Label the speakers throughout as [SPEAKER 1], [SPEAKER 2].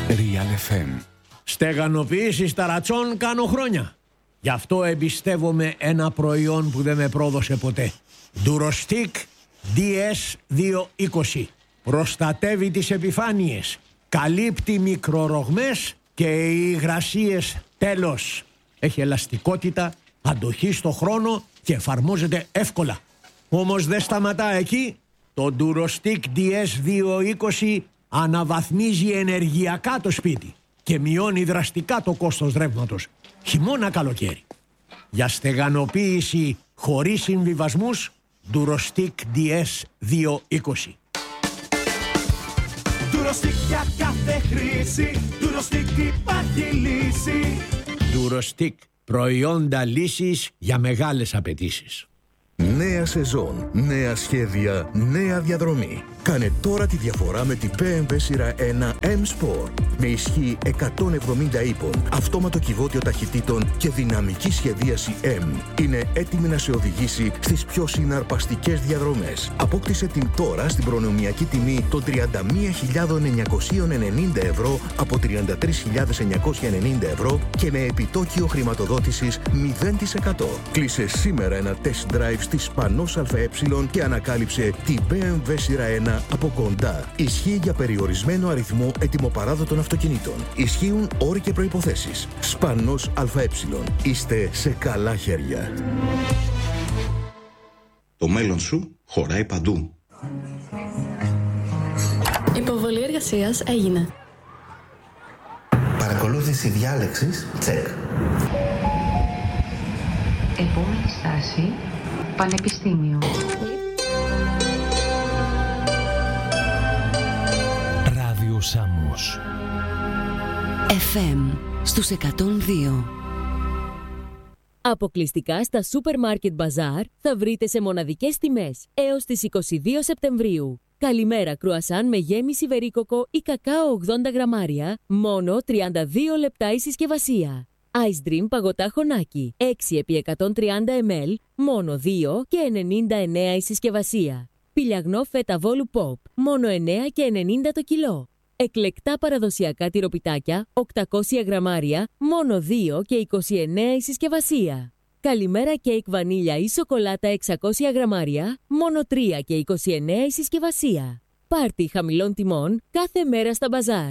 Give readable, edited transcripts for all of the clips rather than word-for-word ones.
[SPEAKER 1] Real FM.
[SPEAKER 2] Στεγανοποίηση ταρατσών κάνω χρόνια. Γι' αυτό εμπιστεύομαι ένα προϊόν που δεν με πρόδωσε ποτέ. Durostic DS220. Προστατεύει τις επιφάνειες. Καλύπτει μικρορογμές και υγρασίες. Τέλος. Έχει ελαστικότητα, αντοχή στο χρόνο και εφαρμόζεται εύκολα. Όμως δεν σταματά εκεί. Το Durostic DS220 αναβαθμίζει ενεργειακά το σπίτι και μειώνει δραστικά το κόστος ρεύματος, χειμώνα καλοκαίρι. Για στεγανοποίηση χωρίς συμβιβασμούς, Durostic DS220.
[SPEAKER 3] Durostic για κάθε χρήση, Durostic υπάρχει λύση.
[SPEAKER 2] Durostic, προϊόντα λύσης για μεγάλες απαιτήσεις.
[SPEAKER 4] Νέα σεζόν, νέα σχέδια, νέα διαδρομή. Κάνε τώρα τη διαφορά με την BMW σειρά 1 M-Sport. Με ισχύ 170 ύπων, αυτόματο κυβότιο ταχυτήτων και δυναμική σχεδίαση M. Είναι έτοιμη να σε οδηγήσει στις πιο συναρπαστικές διαδρομές. Απόκτησε την τώρα στην προνομιακή τιμή των 31.990 ευρώ από 33.990 ευρώ και με επιτόκιο χρηματοδότησης 0%. Κλείσε σήμερα ένα test drive στη Σπανός ΑΕ και ανακάλυψε την BMW σειρά 1 από κοντά. Ισχύει για περιορισμένο αριθμό ετοιμοπαράδοτων αυτοκινήτων. Ισχύουν όροι και προϋποθέσεις. Σπανός ΑΕ. Είστε σε καλά χέρια.
[SPEAKER 5] Το μέλλον σου χωράει παντού.
[SPEAKER 6] Υποβολή εργασίας έγινε.
[SPEAKER 7] Παρακολούθηση διάλεξης, τσεκ.
[SPEAKER 8] Επόμενη στάση, Πανεπιστήμιο.
[SPEAKER 1] Ράδιο Σάμος.
[SPEAKER 9] FM στους 102.
[SPEAKER 10] Αποκλειστικά στα Supermarket Bazaar θα βρείτε σε μοναδικές τιμές έως τις 22 Σεπτεμβρίου. Καλημέρα κρουασάν με γέμιση βερίκοκο ή κακάο 80 γραμμάρια, μόνο 32 λεπτά η συσκευασία. Ice Dream παγωτά χωνάκι, 6 επί 130 ml, μόνο 2 και 99 η συσκευασία. Πιλιαγνό φέτα βόλου pop, μόνο 9 και 90 το κιλό. Εκλεκτά παραδοσιακά τυροπιτάκια, 800 γραμμάρια, μόνο 2 και 29 η συσκευασία. Καλημέρα κέικ βανίλια ή σοκολάτα 600 γραμμάρια, μόνο 3 και 29 η συσκευασία. Πάρτι χαμηλών τιμών κάθε μέρα στα μπαζάρ.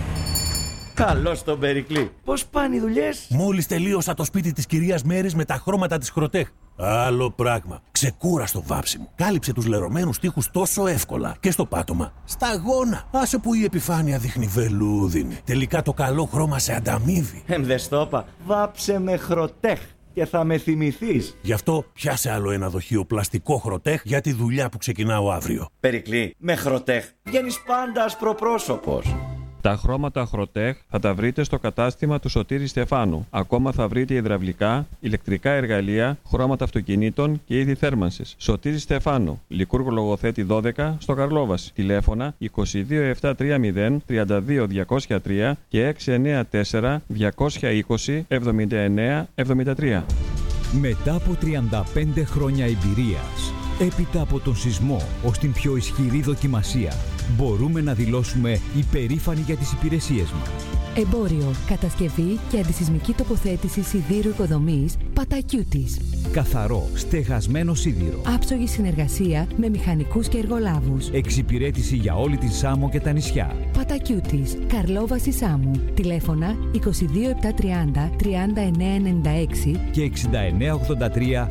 [SPEAKER 11] Καλώς τον Περικλή. Πώς πάνε οι δουλειές?
[SPEAKER 12] Μόλις τελείωσα το σπίτι της κυρίας Μέρης με τα χρώματα της Χροτέχ. Άλλο πράγμα. Ξεκούραστο βάψιμο. Κάλυψε τους λερωμένους τοίχους τόσο εύκολα. Και στο πάτωμα. Σταγόνα. Άσε που η επιφάνεια δείχνει βελούδινη. Τελικά το καλό χρώμα σε ανταμείβει.
[SPEAKER 11] Δες το είπα. Βάψε με Χροτέχ και θα με θυμηθείς.
[SPEAKER 12] Γι' αυτό πιάσε άλλο ένα δοχείο πλαστικό Χροτέχ για τη δουλειά που ξεκινάω αύριο.
[SPEAKER 11] Περικλή, με Χροτέχ βγαίνεις πάντα ασπροπρόσωπος.
[SPEAKER 13] Τα χρώματα Χροτέχ θα τα βρείτε στο κατάστημα του Σωτήρη Στεφάνου. Ακόμα θα βρείτε υδραυλικά, ηλεκτρικά εργαλεία, χρώματα αυτοκινήτων και είδη θέρμανσης. Σωτήρη Στεφάνου, Λικούργο Λογοθέτη 12, στο Καρλόβαση. Τηλέφωνα 22730 32203 και 694 220 79 73.
[SPEAKER 14] Μετά από 35 χρόνια εμπειρίας, έπειτα από τον σεισμό ως την πιο ισχυρή δοκιμασία, μπορούμε να δηλώσουμε υπερήφανοι για τις υπηρεσίες μας.
[SPEAKER 15] Εμπόριο, κατασκευή και αντισεισμική τοποθέτηση σιδήρου οικοδομής Πατακιούτης.
[SPEAKER 14] Καθαρό, στεγασμένο σίδηρο.
[SPEAKER 15] Άψογη συνεργασία με μηχανικούς και εργολάβους.
[SPEAKER 14] Εξυπηρέτηση για όλη την Σάμο και τα νησιά.
[SPEAKER 15] Πατακιούτης, Καρλόβαση Σάμου. Τηλέφωνα 22730 3996
[SPEAKER 14] και 6983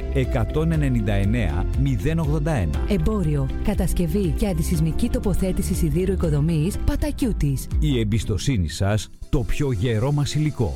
[SPEAKER 14] 199 081.
[SPEAKER 15] Εμπόριο, κατασκευή και αντισεισμική τοποθέτηση σιδήρου οικοδομής Πατακιούτης.
[SPEAKER 14] Η εμπιστοσύνη σας, το πιο γερό μας υλικό.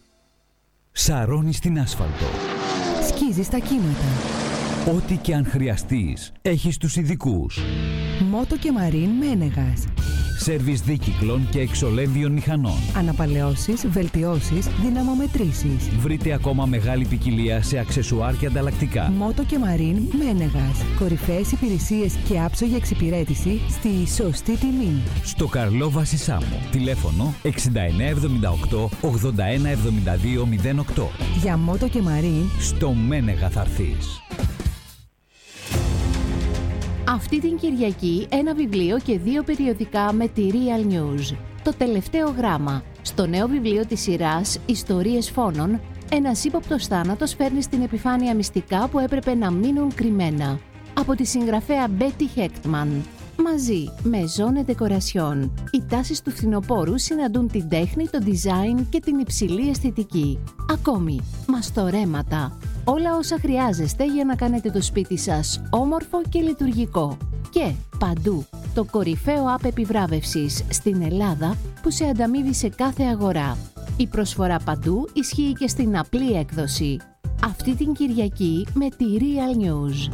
[SPEAKER 14] Σαρώνει στην άσφαλτο.
[SPEAKER 15] Σκίζει στα κύματα.
[SPEAKER 14] Ό,τι και αν χρειαστείς, έχεις τους ειδικούς.
[SPEAKER 15] Μότο και Μαρίν Μένεγας.
[SPEAKER 14] Σέρβις δίκυκλων και εξολέμβιων μηχανών.
[SPEAKER 15] Αναπαλαιώσεις, βελτιώσεις, δυναμομετρήσεις.
[SPEAKER 14] Βρείτε ακόμα μεγάλη ποικιλία σε αξεσουάρ και ανταλλακτικά.
[SPEAKER 15] Μότο και Μαρίν Μένεγας. Κορυφαίες υπηρεσίες και άψογη εξυπηρέτηση στη σωστή τιμή.
[SPEAKER 14] Στο Καρλόβαση Σάμο. Τηλέφωνο 6978 8172 08.
[SPEAKER 15] Για Μότο και Μαρίν
[SPEAKER 14] στο Μένεγα θα έρθεις.
[SPEAKER 16] Αυτή την Κυριακή ένα βιβλίο και 2 περιοδικά με τη Real News. Το τελευταίο γράμμα. Στο νέο βιβλίο της σειράς «Ιστορίες φόνων», ένας ύποπτος θάνατος φέρνει στην επιφάνεια μυστικά που έπρεπε να μείνουν κρυμμένα. Από τη συγγραφέα Betty Hechtman. Μαζί με Zone Decoration, οι τάσεις του φθινοπόρου συναντούν την τέχνη, το design και την υψηλή αισθητική. Ακόμη, μαστορέματα. Όλα όσα χρειάζεστε για να κάνετε το σπίτι σας όμορφο και λειτουργικό. Και παντού, το κορυφαίο app επιβράβευσης στην Ελλάδα που σε ανταμείβει σε κάθε αγορά. Η προσφορά παντού ισχύει και στην απλή έκδοση. Αυτή την Κυριακή με τη Real News.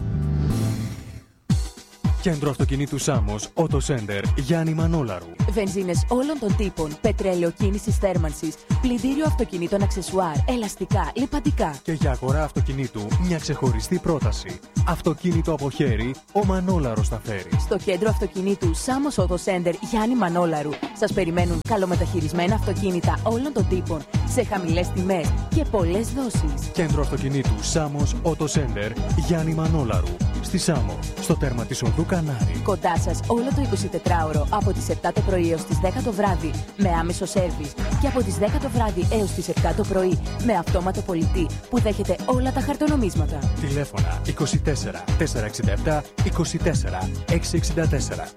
[SPEAKER 17] Κέντρο αυτοκινήτου Σάμος, Auto Center, Γιάννη Μανόλαρου.
[SPEAKER 18] Βενζίνες όλων των τύπων, πετρέλαιο κίνησης θέρμανσης, πλυντήριο αυτοκινήτων αξεσουάρ, ελαστικά, λιπαντικά.
[SPEAKER 17] Και για αγορά αυτοκινήτου, μια ξεχωριστή πρόταση. Αυτοκίνητο από χέρι, ο Μανόλαρος θα φέρει.
[SPEAKER 18] Στο κέντρο αυτοκινήτου Σάμος Auto Center, Γιάννη Μανόλαρου, σας περιμένουν καλομεταχειρισμένα αυτοκίνητα όλων των τύπων, σε χαμηλές τιμές και πολλές δόσεις.
[SPEAKER 17] Κέντρο αυτοκινήτου Σάμος Auto Center, Γιάννη Μανόλαρου. Στη Σάμο, στο τέρμα της οδού Κανάρη.
[SPEAKER 18] Κοντά σας όλο το 24ωρο από τις 7 το πρωί έως τις 10 το βράδυ με άμεσο σέρβις και από τις 10 το βράδυ έως τις 7 το πρωί με αυτόματο πολιτή που δέχεται όλα τα χαρτονομίσματα.
[SPEAKER 17] Τηλέφωνα 24 467 24 664.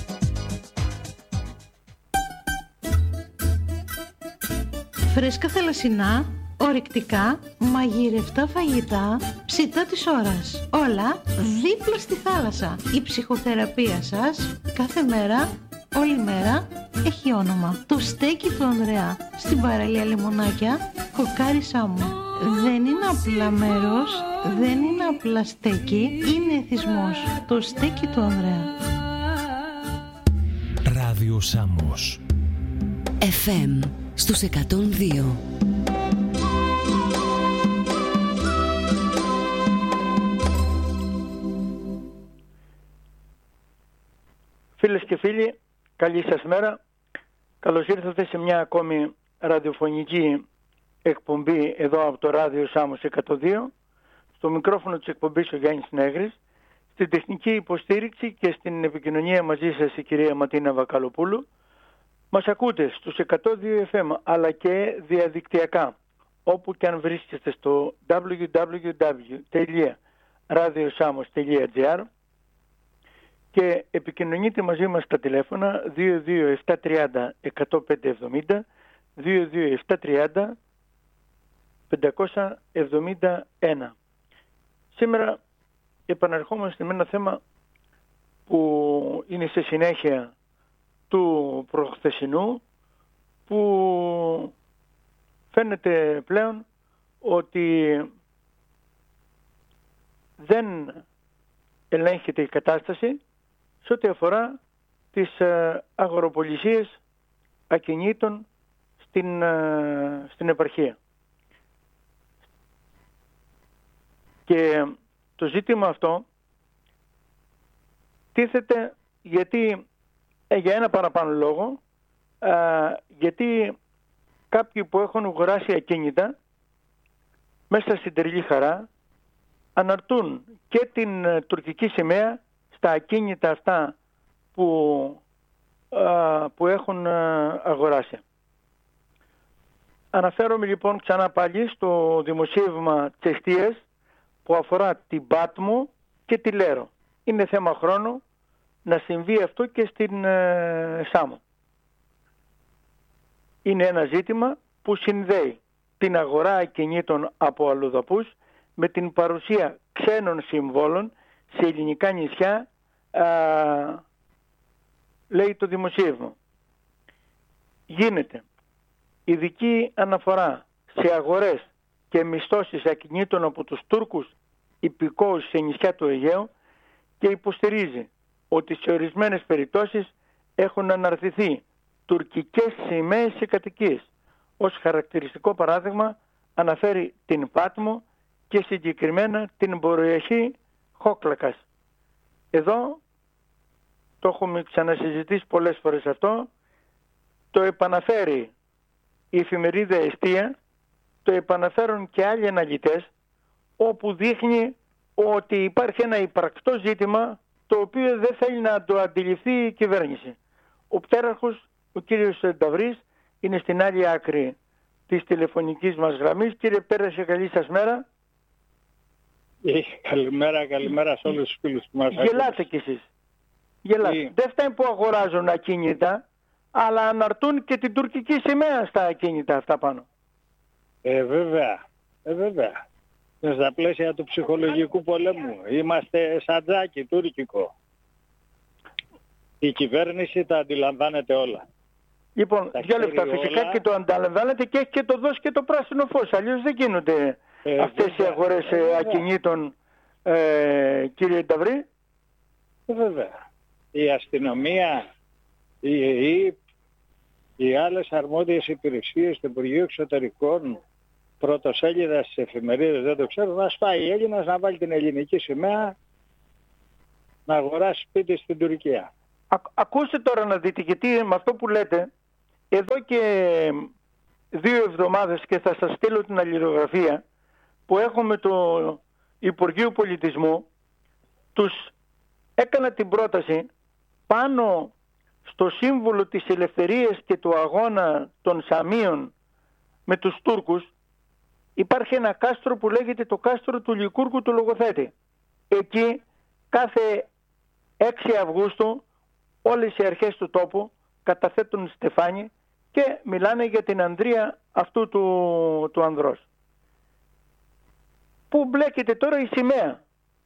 [SPEAKER 19] Φρέσκα θαλασσινά, ορεικτικά, μαγειρευτά φαγητά, ψητά της ώρας. Όλα δίπλα στη θάλασσα. Η ψυχοθεραπεία σας κάθε μέρα, όλη μέρα έχει όνομα. Το στέκι του Ανδρέα στην παραλία Λεμονάκια, Κοκάρι Σάμου. Δεν είναι απλά μέρος, δεν είναι απλά στέκι, είναι εθισμός. Το στέκι του Ανδρέα.
[SPEAKER 1] Ράδιο Σάμος.
[SPEAKER 9] FM στους 102.
[SPEAKER 11] Φίλες και φίλοι, καλή σας μέρα. Καλώς ήρθατε σε μια ακόμη ραδιοφωνική εκπομπή εδώ από το Ράδιο Σάμος 102. Στο μικρόφωνο της εκπομπής ο Γιάννης Νέγρης. Στην τεχνική υποστήριξη και στην επικοινωνία μαζί σας η κυρία Ματίνα Βακαλοπούλου. Μας ακούτε στους 102 FM αλλά και διαδικτυακά, όπου και αν βρίσκεστε στο www.radiosamos.gr και επικοινωνείτε μαζί μας στα τηλέφωνα 22730 10570, 22730 571. Σήμερα επαναρχόμαστε με ένα θέμα που είναι σε συνέχεια του προχθεσινού, που φαίνεται πλέον ότι δεν ελέγχεται η κατάσταση σε ό,τι αφορά τις αγοροπολισίες ακινήτων στην επαρχία. Και το ζήτημα αυτό τίθεται γιατί, για ένα παραπάνω λόγο, γιατί κάποιοι που έχουν αγοράσει ακίνητα μέσα στην τρελή χαρά αναρτούν και την τουρκική σημαία στα ακίνητα αυτά που έχουν αγοράσει. Αναφέρομαι λοιπόν ξανά πάλι στο δημοσίευμα της Εστίας που αφορά την Πάτμο και τη Λέρο. Είναι θέμα χρόνου να συμβεί αυτό και στην Σάμο. Είναι ένα ζήτημα που συνδέει την αγορά ακινήτων από αλλοδαπούς με την παρουσία ξένων συμβόλων σε ελληνικά νησιά, λέει το δημοσίευμα. Γίνεται ειδική αναφορά σε αγορές και μισθώσεις ακινήτων από τους Τούρκους υπηκόους σε νησιά του Αιγαίου και υποστηρίζει ότι σε ορισμένες περιπτώσεις έχουν αναρτηθεί τουρκικές σημαίες σε κατοικίες. Ως χαρακτηριστικό παράδειγμα αναφέρει την Πάτμο και συγκεκριμένα την περιοχή Χόκλακας. Εδώ το έχουμε ξανασυζητήσει πολλές φορές αυτό, το επαναφέρει η εφημερίδα Εστία, το επαναφέρουν και άλλοι αναλυτές, όπου δείχνει ότι υπάρχει ένα υπαρκτό ζήτημα το οποίο δεν θέλει να το αντιληφθεί η κυβέρνηση. Ο πτέραρχος, ο κύριος Νταβρής, είναι στην άλλη άκρη της τηλεφωνικής μας γραμμής. Κύριε Πτέραρχε, καλή σας μέρα.
[SPEAKER 20] Καλημέρα σε όλους τους φίλους που μας ακούνε.
[SPEAKER 11] Γελάτε κι εσείς. Γελάτε. Δεν φτάνει που αγοράζουν ακίνητα, αλλά αναρτούν και την τουρκική σημαία στα ακίνητα αυτά πάνω.
[SPEAKER 20] Βέβαια. Στα πλαίσια του ψυχολογικού πολέμου. Είμαστε σαντζάκι τουρκικό. Η κυβέρνηση τα αντιλαμβάνεται όλα.
[SPEAKER 11] Λοιπόν, 2 λεπτά φυσικά όλα... και το αντιλαμβάνεται και έχει και το δώσει και το πράσινο φως. Αλλιώς δεν γίνονται αυτές οι αγορές ακινήτων, κύριε Νταβρή.
[SPEAKER 20] Βέβαια. Η αστυνομία, η ΕΕΠ, οι άλλες αρμόδιες υπηρεσίες του Υπουργείου Εξωτερικών, πρωτοσέλιδα στις εφημερίδες, δεν το ξέρω, να σπάει Έλληνας να βάλει την ελληνική σημαία, να αγοράσει σπίτι στην Τουρκία.
[SPEAKER 11] Ακούστε τώρα να δείτε, γιατί με αυτό που λέτε, εδώ και 2 εβδομάδες και θα σας στείλω την αλληλογραφία που έχω με το Υπουργείο Πολιτισμού, τους έκανα την πρόταση πάνω στο σύμβολο της ελευθερίας και του αγώνα των Σαμίων με τους Τούρκους. Υπάρχει ένα κάστρο που λέγεται το κάστρο του Λικούργου του Λογοθέτη. Εκεί κάθε 6 Αυγούστου όλες οι αρχές του τόπου καταθέτουν στεφάνι και μιλάνε για την ανδρεία αυτού του ανδρός. Πού μπλέκεται τώρα η σημαία?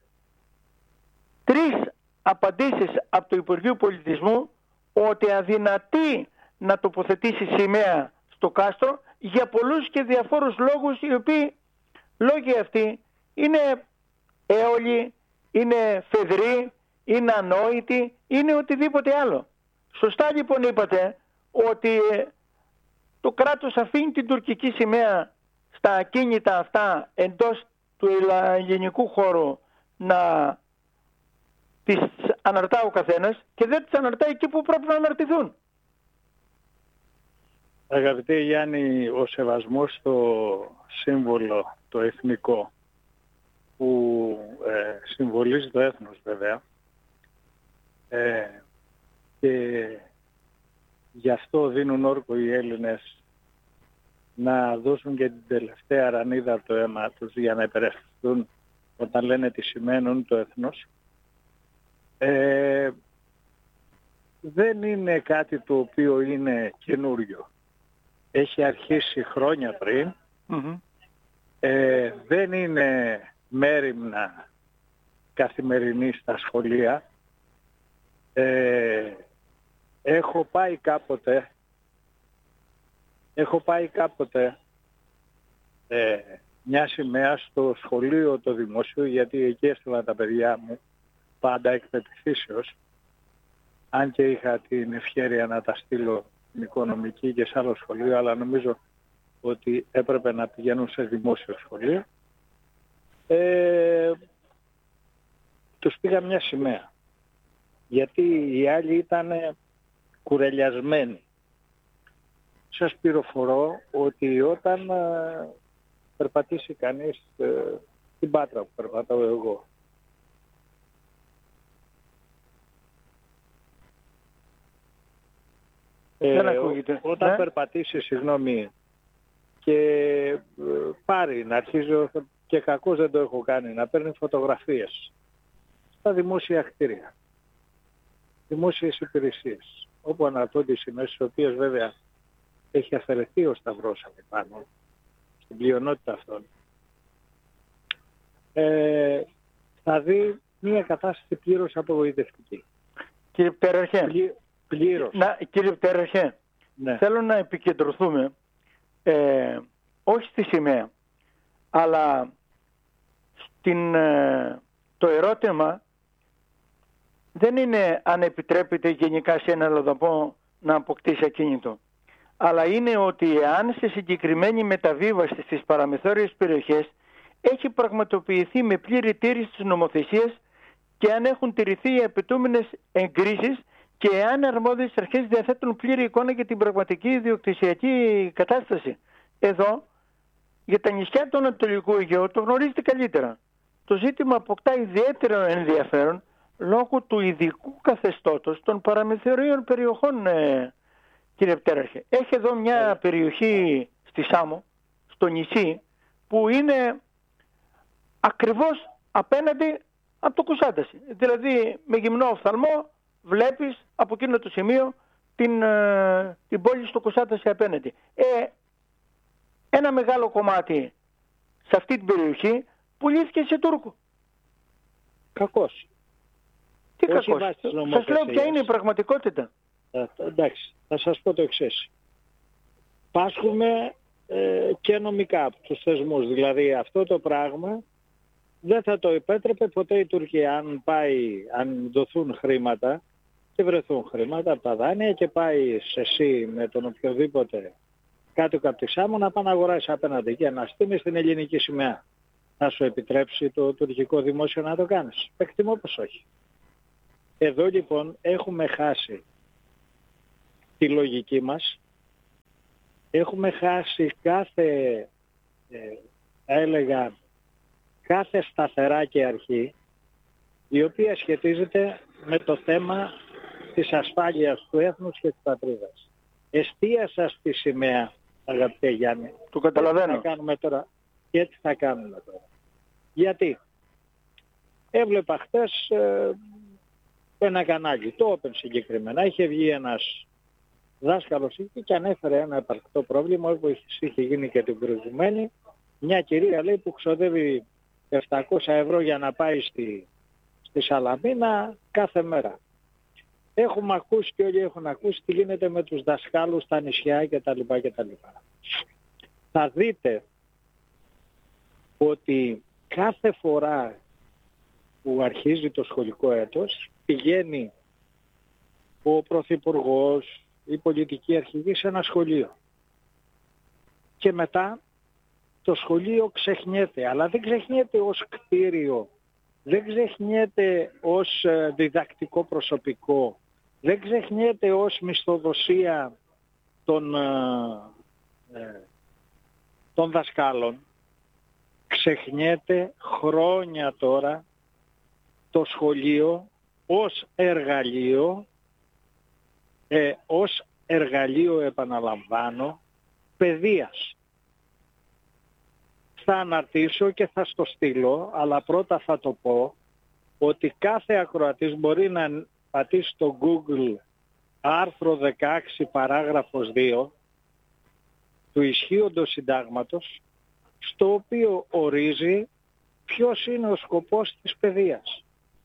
[SPEAKER 11] 3 απαντήσεις από το Υπουργείο Πολιτισμού ότι αδυνατεί να τοποθετήσει σημαία στο κάστρο για πολλούς και διαφόρους λόγους, οι οποίοι λόγοι αυτοί είναι έολοι, είναι φεδροί, είναι ανόητοι, είναι οτιδήποτε άλλο. Σωστά λοιπόν είπατε ότι το κράτος αφήνει την τουρκική σημαία στα ακίνητα αυτά εντός του ελληνικού χώρου να τις αναρτά ο καθένας και δεν τις αναρτάει εκεί που πρέπει να αναρτηθούν.
[SPEAKER 20] Αγαπητέ Γιάννη, ο σεβασμός στο σύμβολο το εθνικό που συμβολίζει το έθνος βέβαια και γι' αυτό δίνουν όρκο οι Έλληνες να δώσουν και την τελευταία ρανίδα από το αίμα τους για να υπερασπιστούν όταν λένε τι σημαίνουν το έθνος. Δεν είναι κάτι το οποίο είναι καινούριο. Έχει αρχίσει χρόνια πριν. Δεν είναι μέριμνα καθημερινή στα σχολεία. Έχω πάει κάποτε μια σημαία στο σχολείο το δημόσιο, γιατί εκεί έστειλα τα παιδιά μου πάντα εκ πεποιθήσεως, αν και είχα την ευκαιρία να τα στείλω στην οικονομική και σε άλλο σχολείο, αλλά νομίζω ότι έπρεπε να πηγαίνουν σε δημόσιο σχολείο. Τους πήγα μια σημαία, γιατί οι άλλοι ήταν κουρελιασμένοι. Σας πληροφορώ ότι όταν περπατήσει κανείς την Πάτρα που περπατάω εγώ, όταν περπατήσει, και πάρει να αρχίζω, και κακώς δεν το έχω κάνει, να παίρνει φωτογραφίες στα δημόσια κτίρια, δημόσιες υπηρεσίες, όπου αναρτώνται οι σημαίες, στις οποίες βέβαια έχει αφαιρεθεί ο σταυρός από πάνω, στην πλειονότητα αυτών, θα δει μια κατάσταση πλήρως απογοητευτική.
[SPEAKER 11] Κύριε Πτέραρχε, κύριε Πτέραρχε,
[SPEAKER 20] ναι,
[SPEAKER 11] θέλω να επικεντρωθούμε όχι στη σημαία, αλλά το ερώτημα δεν είναι αν επιτρέπεται γενικά σε ένα αλλοδαπό να αποκτήσει ακίνητο, αλλά είναι ότι αν σε συγκεκριμένη μεταβίβαση στις παραμεθόριες περιοχές έχει πραγματοποιηθεί με πλήρη τήρηση της νομοθεσίας και αν έχουν τηρηθεί οι απαιτούμενες εγκρίσεις και αν αρμόδιες αρχές διαθέτουν πλήρη εικόνα για την πραγματική ιδιοκτησιακή κατάσταση. Εδώ, για τα νησιά του Ανατολικού Αιγαίου το γνωρίζετε καλύτερα. Το ζήτημα αποκτά ιδιαίτερο ενδιαφέρον λόγω του ειδικού καθεστώτος των παραμεθορίων περιοχών, κύριε Πτέραρχε. Έχει εδώ μια περιοχή στη Σάμο, στο νησί, που είναι ακριβώς απέναντι από το Κουσάνταση. Δηλαδή με γυμνό οφθαλμό βλέπεις από εκείνο το σημείο την πόλη στο Κουσάνταση απέναντι. Ένα μεγάλο κομμάτι σε αυτή την περιοχή πουλήθηκε σε Τούρκο.
[SPEAKER 20] Κακός.
[SPEAKER 11] Τι κακός? Σας λέω ποια είναι η πραγματικότητα.
[SPEAKER 20] Εντάξει, θα σας πω το εξής. Πάσχουμε και νομικά από τους θεσμούς. Δηλαδή αυτό το πράγμα δεν θα το επέτρεπε ποτέ η Τουρκία. Αν δοθούν χρήματα και βρεθούν χρήματα από τα δάνεια και πάει εσύ με τον οποιοδήποτε κάτω από τη Σάμο να πάει να αγοράσει απέναντι και να στείλει στην ελληνική σημαία. Θα σου επιτρέψει το τουρκικό δημόσιο να το κάνεις? Εκτιμώ πως όχι. Εδώ λοιπόν έχουμε χάσει τη λογική μας, έχουμε χάσει κάθε σταθερά και αρχή, η οποία σχετίζεται με το θέμα της ασφάλειας του έθνους και της πατρίδας. Εστίασα στη σημαία, αγαπητέ Γιάννη.
[SPEAKER 11] Το καταλαβαίνω.
[SPEAKER 20] Και έτσι θα κάνουμε τώρα. Γιατί? Έβλεπα χτες ένα κανάλι, το Open συγκεκριμένα, είχε βγει ένας δάσκαλος και ανέφερε ένα επαρκτό πρόβλημα, όπως είχε γίνει και την προηγουμένη. Μια κυρία, λέει, που ξοδεύει 700 ευρώ για να πάει στη Σαλαμίνα κάθε μέρα. Έχουμε ακούσει και όλοι έχουν ακούσει τι γίνεται με τους δασκάλους στα νησιά κτλ. Θα δείτε ότι κάθε φορά που αρχίζει το σχολικό έτος πηγαίνει ο Πρωθυπουργός, η πολιτική αρχηγή σε ένα σχολείο. Και μετά το σχολείο ξεχνιέται, αλλά δεν ξεχνιέται ως κτίριο, δεν ξεχνιέται ως διδακτικό προσωπικό, δεν ξεχνιέται ως μισθοδοσία των δασκάλων. Ξεχνιέται χρόνια τώρα το σχολείο ως εργαλείο, επαναλαμβάνω, παιδείας. Θα αναρτήσω και θα στο στείλω, αλλά πρώτα θα το πω ότι κάθε ακροατής μπορεί να πατήσει στο Google άρθρο 16 παράγραφος 2 του ισχύοντος συντάγματος, στο οποίο ορίζει ποιος είναι ο σκοπός της παιδείας.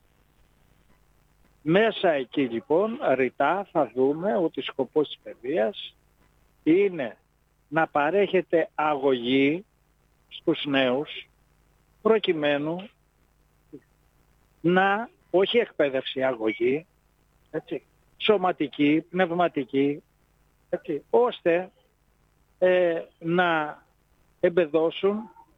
[SPEAKER 20] Μέσα εκεί λοιπόν ρητά θα δούμε ότι σκοπός της παιδείας είναι να παρέχεται αγωγή στους νέους προκειμένου να, όχι εκπαίδευση, αγωγή, έτσι, σωματική, πνευματική, έτσι, ώστε να εμπεδώσουν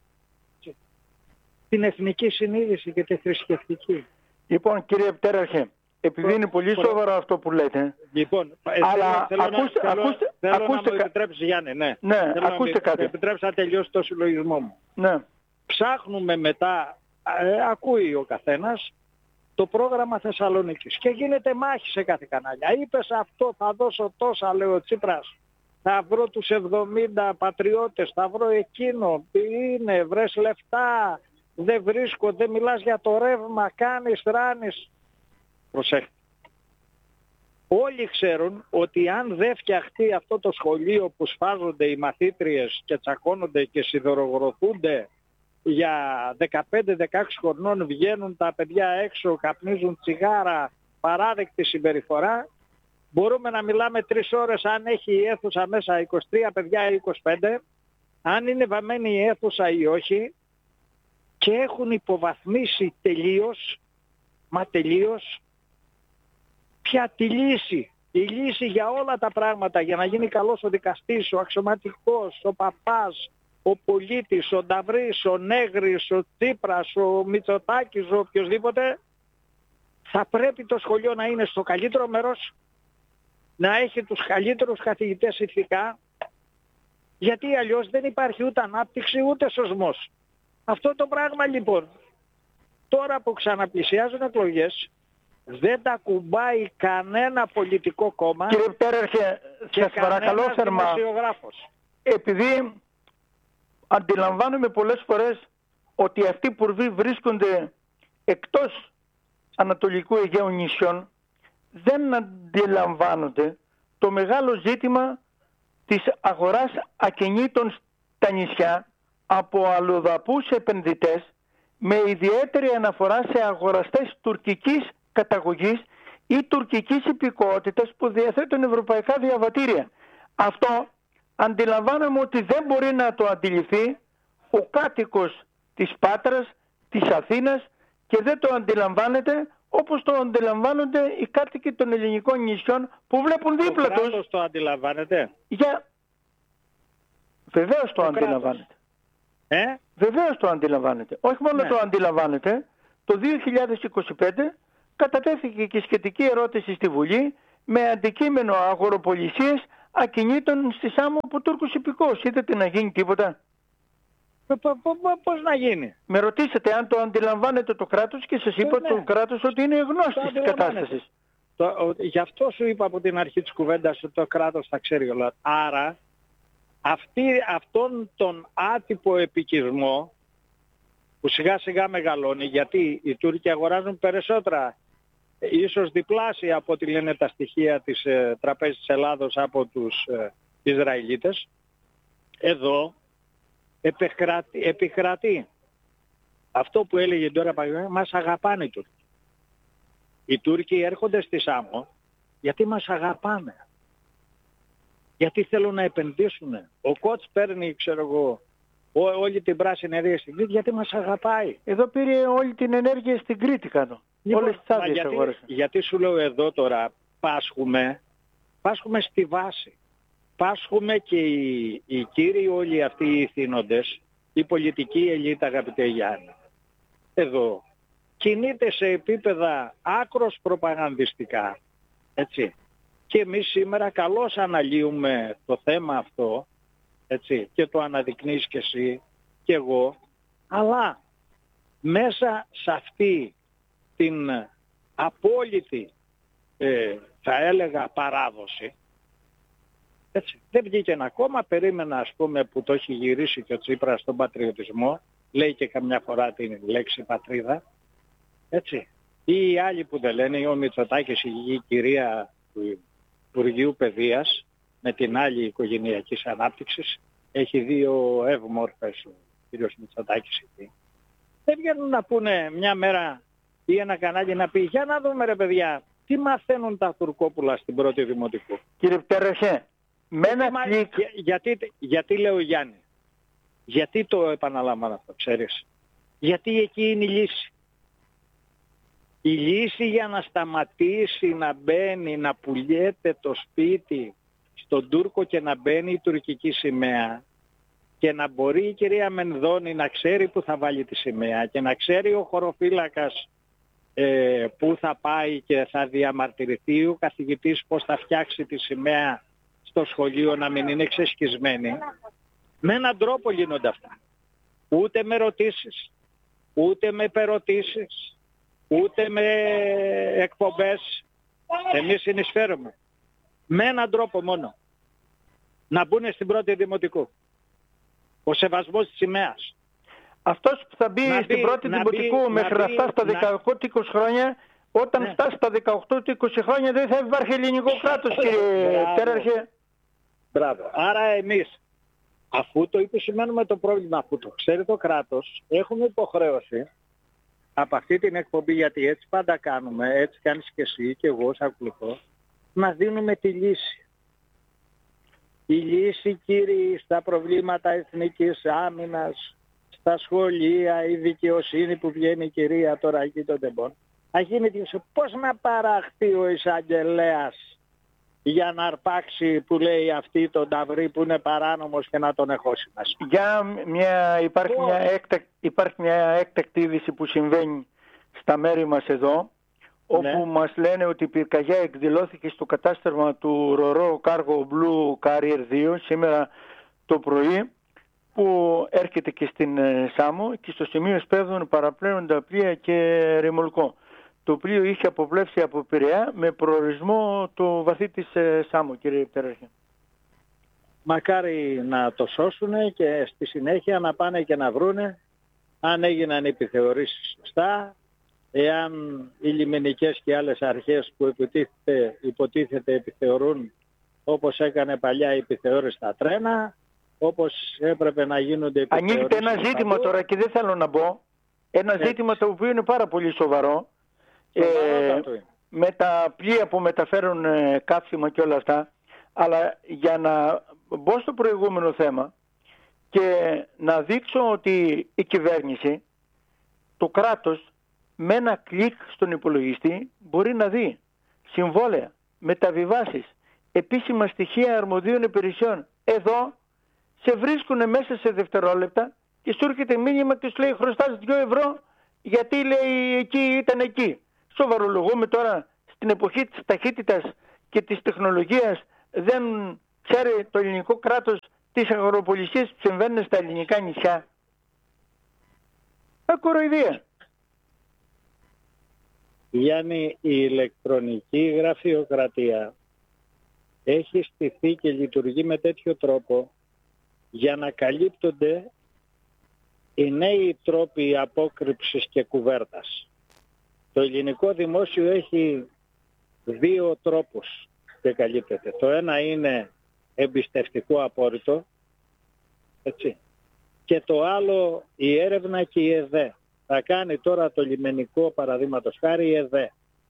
[SPEAKER 20] την εθνική συνείδηση και τη θρησκευτική.
[SPEAKER 11] Λοιπόν, κύριε Πτέραρχε, επειδή είναι πολύ σοβαρό αυτό που λέτε.
[SPEAKER 20] Λοιπόν,
[SPEAKER 11] αλλά
[SPEAKER 20] θέλω να μου επιτρέψεις, Γιάννη, ναι.
[SPEAKER 11] Ακούστε κάτι.
[SPEAKER 20] Επιτρέψεις να τελειώσει το συλλογισμό μου.
[SPEAKER 11] Ναι.
[SPEAKER 20] Ψάχνουμε μετά, ακούει ο καθένας, το πρόγραμμα Θεσσαλονίκης και γίνεται μάχη σε κάθε κανάλια. Είπες αυτό, θα δώσω τόσα, λέει ο Τσίπρας. Θα βρω τους 70 πατριώτες, θα βρω εκείνο, είναι, βρες λεφτά, δεν βρίσκω, δεν μιλάς για το ρεύμα, κάνεις, ράνεις. Προσέχτε. Όλοι ξέρουν ότι αν δεν φτιαχτεί αυτό το σχολείο που σφάζονται οι μαθήτριες και τσακώνονται και σιδερογροθούνται για 15-16 χρονών, βγαίνουν τα παιδιά έξω, καπνίζουν τσιγάρα, παράδεκτη συμπεριφορά, μπορούμε να μιλάμε 3 ώρες αν έχει η αίθουσα μέσα 23 παιδιά ή 25, αν είναι βαμμένη η αίθουσα ή όχι, και έχουν υποβαθμίσει τελείως, μα τελείως, πια τη λύση. Η λύση για όλα τα πράγματα, για να γίνει καλός ο δικαστής, ο αξιωματικός, ο παπάς, ο πολίτης, ο Νταβρής, ο Νέγρης, ο Τσίπρας, ο Μητσοτάκης, ο οποιοσδήποτε, θα πρέπει το σχολείο να είναι στο καλύτερο μέρος, να έχει τους καλύτερους καθηγητές ηθικά, γιατί αλλιώς δεν υπάρχει ούτε ανάπτυξη ούτε σωσμός. Αυτό το πράγμα λοιπόν, τώρα που ξαναπλησιάζουν εκλογές, δεν τα κουμπάει κανένα πολιτικό κόμμα.
[SPEAKER 11] Κύριε Πτέραρχε, σας παρακαλώ θερμά, επειδή αντιλαμβάνομαι πολλές φορές ότι αυτοί που βρίσκονται εκτός Ανατολικού Αιγαίου νησιών δεν αντιλαμβάνονται το μεγάλο ζήτημα της αγοράς ακινήτων στα νησιά από αλλοδαπούς επενδυτές, με ιδιαίτερη αναφορά σε αγοραστές τουρκικής καταγωγής ή τουρκικής υπηκότητας που διαθέτουν ευρωπαϊκά διαβατήρια. Αυτό αντιλαμβάνομαι ότι δεν μπορεί να το αντιληφθεί ο κάτοικος της Πάτρας, της Αθήνας, και δεν το αντιλαμβάνεται όπως το αντιλαμβάνονται οι κάτοικοι των ελληνικών νησιών που βλέπουν δίπλα τους.
[SPEAKER 20] Κράτος το αντιλαμβάνεται.
[SPEAKER 11] Βεβαίως το αντιλαμβάνεται. Βεβαίως το αντιλαμβάνεται. Όχι μόνο το αντιλαμβάνεται, το 2025 κατατέθηκε και σχετική ερώτηση στη Βουλή με αντικείμενο αγοροπολισίες ακινήτων στη Σάμο από Τούρκους υπηκόους. Είδατε να γίνει τίποτα?
[SPEAKER 20] Πώς να γίνει?
[SPEAKER 11] Με ρωτήσατε αν το αντιλαμβάνεται το κράτος και σας είπα το κράτος ότι είναι γνώστης της κατάστασης.
[SPEAKER 20] Γι' αυτό σου είπα από την αρχή της κουβέντας ότι το κράτος θα ξέρει όλα. Άρα αυτόν τον άτυπο επικισμό που σιγά σιγά μεγαλώνει, γιατί οι Τούρκοι αγοράζουν περισσότερα, ίσως διπλάσια από ό,τι λένε τα στοιχεία της Τραπέζης της Ελλάδος από τους Ισραηλίτες, εδώ επικρατεί αυτό που έλεγε τώρα, μας αγαπάνε οι Τούρκοι. Οι Τούρκοι έρχονται στη Σάμο γιατί μας αγαπάνε. Γιατί θέλουν να επενδύσουν. Ο Κότς παίρνει, ξέρω εγώ, όλη την πράσινη ενέργεια στην Κρήτη γιατί μας αγαπάει.
[SPEAKER 11] Εδώ πήρε όλη την ενέργεια στην Κρήτη κάτω. Όλες τις άδειες αγόρασαν.
[SPEAKER 20] Γιατί σου λέω εδώ τώρα πάσχουμε στη βάση. Πάσχουμε και οι κύριοι όλοι αυτοί οι θύνοντες, η πολιτική ελίτ, αγαπητέ Γιάννη, εδώ κινείται σε επίπεδα άκρος προπαγανδιστικά, έτσι. Και εμείς σήμερα καλώς αναλύουμε το θέμα αυτό, έτσι, και το αναδεικνύεις και εσύ και εγώ, αλλά μέσα σε αυτή την απόλυτη, θα έλεγα, παράδοση, έτσι, δεν βγήκε ένα κόμμα, περίμενα, ας πούμε, που το έχει γυρίσει και ο Τσίπρας στον πατριωτισμό, λέει και καμιά φορά την λέξη πατρίδα, έτσι, ή οι άλλοι που δεν λένε, ο Μητσοτάκης, η κυρία του Υπουργείου Παιδείας, με την άλλη οικογενειακής ανάπτυξης, έχει δύο ευμόρφες ο κύριος Μητσοτάκης εκεί. Δεν βγαίνουν να πούνε μια μέρα ή ένα κανάλι να πει, για να δούμε ρε παιδιά, τι μαθαίνουν τα Τουρκόπουλα στην πρώτη δημοτικού.
[SPEAKER 11] Κύριε Πτέραρχε, με ένα κλικ...
[SPEAKER 20] γιατί λέω Γιάννη, γιατί το επαναλαμβάνω αυτό, ξέρεις? Γιατί εκεί είναι η λύση. Η λύση για να σταματήσει να μπαίνει, να πουλιέται το σπίτι στον Τούρκο και να μπαίνει η τουρκική σημαία και να μπορεί η κυρία Μενδώνη να ξέρει που θα βάλει τη σημαία και να ξέρει ο χωροφύλακας που θα πάει και θα διαμαρτυρηθεί, ο καθηγητής πώς θα φτιάξει τη σημαία στο σχολείο να μην είναι ξεσκισμένη. Με έναν τρόπο γίνονται αυτά. Ούτε με ρωτήσεις, ούτε με υπερωτήσεις, ούτε με εκπομπές. Εμείς συνεισφέρουμε. Με έναν τρόπο μόνο. Να μπουν στην πρώτη δημοτικού. Ο σεβασμός της σημαίας.
[SPEAKER 11] Αυτός που θα μπει στην πρώτη δημοτικού μέχρι να φτάσει στα 18-20 χρόνια, όταν φτάσει στα 18-20 χρόνια δεν θα υπάρχει ελληνικό κράτος, κύριε Πτέραρχε.
[SPEAKER 20] Μπράβο. Άρα εμείς, αφού το επισημαίνουμε το πρόβλημα, αφού το ξέρει το κράτος, έχουμε υποχρέωση από αυτή την εκπομπή, γιατί έτσι πάντα κάνουμε, έτσι κάνεις και εσύ και εγώ σαν ακολουθώ, να δίνουμε τη λύση. Η λύση, κύριοι, στα προβλήματα εθνικής άμυνας, στα σχολεία, η δικαιοσύνη που βγαίνει η κυρία τώρα εκεί των τεμπών, θα γίνει πώς να παραχθεί ο εισαγγελέας για να αρπάξει, που λέει αυτή, τον ταυρί που είναι παράνομος και να τον εχώσει μας.
[SPEAKER 11] Υπάρχει μια έκτακτη είδηση που συμβαίνει στα μέρη μας εδώ, όπου μας λένε ότι η πυρκαγιά εκδηλώθηκε στο κατάστημα του Ρορό Cargo Blue Carrier 2 σήμερα το πρωί, που έρχεται και στην Σάμο και στο σημείο σπέβδουν παραπλέοντα πλοία και ρημολκό. το πλοίο είχε αποπλέψει από Πειραιά με προορισμό το βαθύ της Σάμο, κύριε Πτεράρχη.
[SPEAKER 20] Μακάρι να το σώσουν και στη συνέχεια να πάνε και να βρούνε αν έγιναν επιθεωρήσεις σωστά, εάν οι λιμενικές και άλλες αρχές που υποτίθεται επιθεωρούν όπως έκανε παλιά η επιθεώρηση στα τρένα, όπως έπρεπε να γίνονται επιθεωρήσεις.
[SPEAKER 11] Ανοίγεται ένα ζήτημα τώρα και δεν θέλω να μπω. Ένα ζήτημα το οποίο είναι πάρα πολύ σοβαρό. Με τα πλοία που μεταφέρουν καύσιμα και όλα αυτά. Αλλά για να μπω στο προηγούμενο θέμα και να δείξω ότι η κυβέρνηση, το κράτος, με ένα κλικ στον υπολογιστή μπορεί να δει συμβόλαια, μεταβιβάσεις, επίσημα στοιχεία αρμοδίων υπηρεσιών. Εδώ σε βρίσκουν μέσα σε δευτερόλεπτα και σου έρχεται μήνυμα και σου λέει χρωστάς 2 ευρώ γιατί λέει εκεί ήταν εκεί. Σοβαρολογούμε τώρα στην εποχή της ταχύτητας και της τεχνολογίας, δεν ξέρει το ελληνικό κράτος τις αγοροπολισίες που συμβαίνουν στα ελληνικά νησιά. Κοροϊδία.
[SPEAKER 20] Γιάννη, η ηλεκτρονική γραφειοκρατία έχει στηθεί και λειτουργεί με τέτοιο τρόπο για να καλύπτονται οι νέοι τρόποι απόκρυψης και κουβέρτας. Το ελληνικό δημόσιο έχει 2 τρόπους και καλύπτεται. Το ένα είναι εμπιστευτικό απόρριτο, έτσι. Και το άλλο η έρευνα και η ΕΔΕ. Θα κάνει τώρα το λιμενικό, παραδείγματος χάρη, η ΕΔΕ.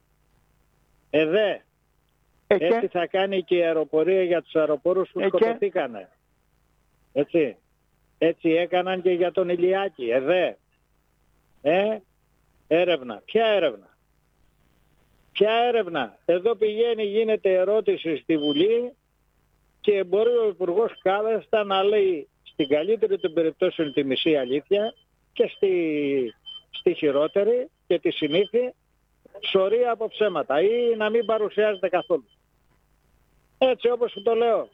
[SPEAKER 20] Έτσι θα κάνει και η αεροπορία για τους αεροπόρους που σκοτωθήκανε. Έτσι. Έτσι έκαναν και για τον Ηλιάκη. ΕΔΕ. Έρευνα. Ποια έρευνα? Ποια έρευνα? Εδώ πηγαίνει, γίνεται ερώτηση στη Βουλή και μπορεί ο Υπουργός κάθεστα να λέει στην καλύτερη των περιπτώσεων τη μισή αλήθεια και στη χειρότερη και τη συνήθεια σωρία από ψέματα ή να μην παρουσιάζεται καθόλου. Έτσι όπως το λέω.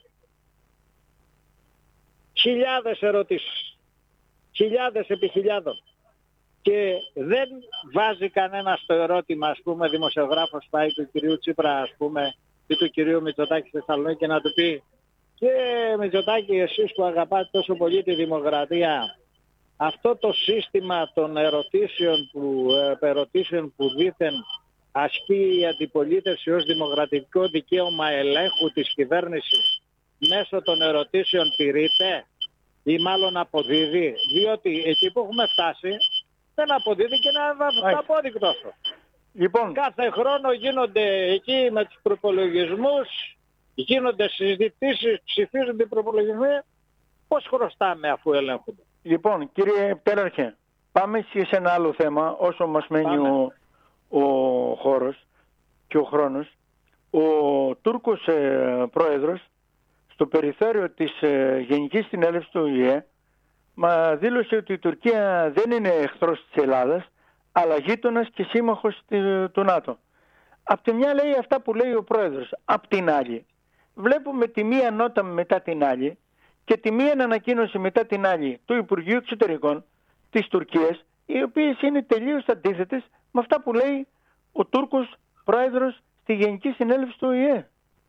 [SPEAKER 20] Χιλιάδες ερωτήσεις. Χιλιάδες επί χιλιάδων. Και δεν βάζει κανένα στο ερώτημα, ας πούμε, δημοσιογράφος πάει του κυρίου Τσίπρα, ας πούμε, ή του κυρίου Μητσοτάκη στη Θεσσαλονίκη να του πει και Μητσοτάκη, εσείς που αγαπάτε τόσο πολύ τη δημοκρατία, αυτό το σύστημα των ερωτήσεων που δήθεν ασκεί η αντιπολίτευση ως δημοκρατικό δικαίωμα ελέγχου της κυβέρνησης μέσω των ερωτήσεων τηρείται ή μάλλον αποδίδει? Διότι εκεί που έχουμε φτάσει δεν αποδίδει και ένα απόδεικτο αυτό.
[SPEAKER 11] Λοιπόν,
[SPEAKER 20] κάθε χρόνο γίνονται εκεί με τους προπολογισμούς, γίνονται συζητήσεις, ψηφίζονται οι προπολογισμοί. Πώς χρωστάμε αφού ελέγχονται?
[SPEAKER 11] Λοιπόν, κύριε Πτέραρχε, πάμε σε ένα άλλο θέμα όσο μας μένει ο χώρος και ο χρόνος. Ο Τούρκος πρόεδρος στο περιθώριο της Γενικής Συνέλευσης του ΟΗΕ μα δήλωσε ότι η Τουρκία δεν είναι εχθρός της Ελλάδας αλλά γείτονας και σύμμαχος του ΝΑΤΟ. Απ' τη μια λέει αυτά που λέει ο πρόεδρος. Απ' την άλλη βλέπουμε τη μία νότα μετά την άλλη και τη μία ανακοίνωση μετά την άλλη του Υπουργείου Εξωτερικών της Τουρκίας, οι οποίες είναι τελείως αντίθετες με αυτά που λέει ο Τούρκος πρόεδρος στη Γενική Συνέλευση του ΟΗΕ.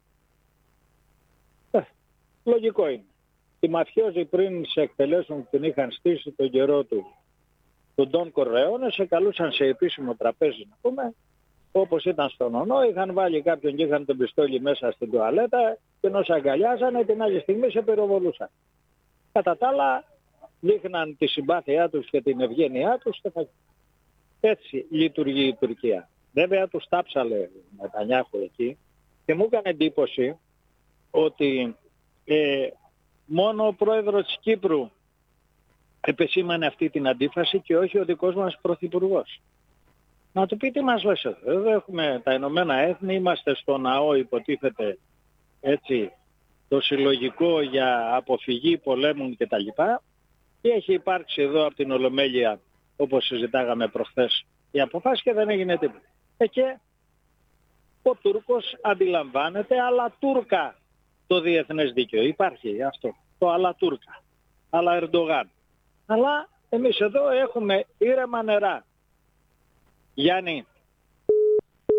[SPEAKER 20] Λογικό είναι. Οι μαφιόζοι πριν σε εκτελέσουν που την είχαν στήσει τον καιρό του Ντόν Κορλεόνε, σε καλούσαν σε επίσημο τραπέζι, να πούμε, όπως ήταν στον ΟΝΟ, είχαν βάλει κάποιον και είχαν τον πιστόλι μέσα στην τουαλέτα και ενώ σε αγκαλιάζανε την άλλη στιγμή σε πυροβολούσαν. Κατά τα άλλα δείχναν τη συμπάθειά τους και την ευγένειά τους. Έτσι λειτουργεί η Τουρκία. Βέβαια τους τάψαλε με τα Νιάχου εκεί και μου έκανε εντύπωση ότι μόνο ο πρόεδρος της Κύπρου επεσήμανε αυτή την αντίφαση και όχι ο δικός μας πρωθυπουργός. Να του πει τι μας λες εδώ έχουμε τα Ηνωμένα Έθνη, είμαστε στο ναό υποτίθεται έτσι το συλλογικό για αποφυγή πολέμων κτλ. Και έχει υπάρξει εδώ από την Ολομέλεια όπως συζητάγαμε προχθές η αποφάση και δεν έγινε τίποτα. Και ο Τούρκος αντιλαμβάνεται αλλά Τούρκα το διεθνές δίκαιο. Υπάρχει αυτό το αλλά Τούρκα, αλλά Ερντογάν. Αλλά εμείς εδώ έχουμε ήρεμα νερά. Γιάννη,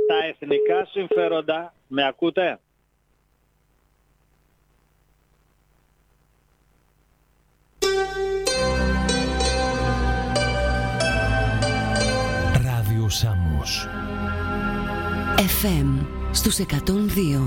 [SPEAKER 20] τα εθνικά συμφέροντα. Με ακούτε?
[SPEAKER 1] Ράδιο Σάμος.
[SPEAKER 9] FM στους 102.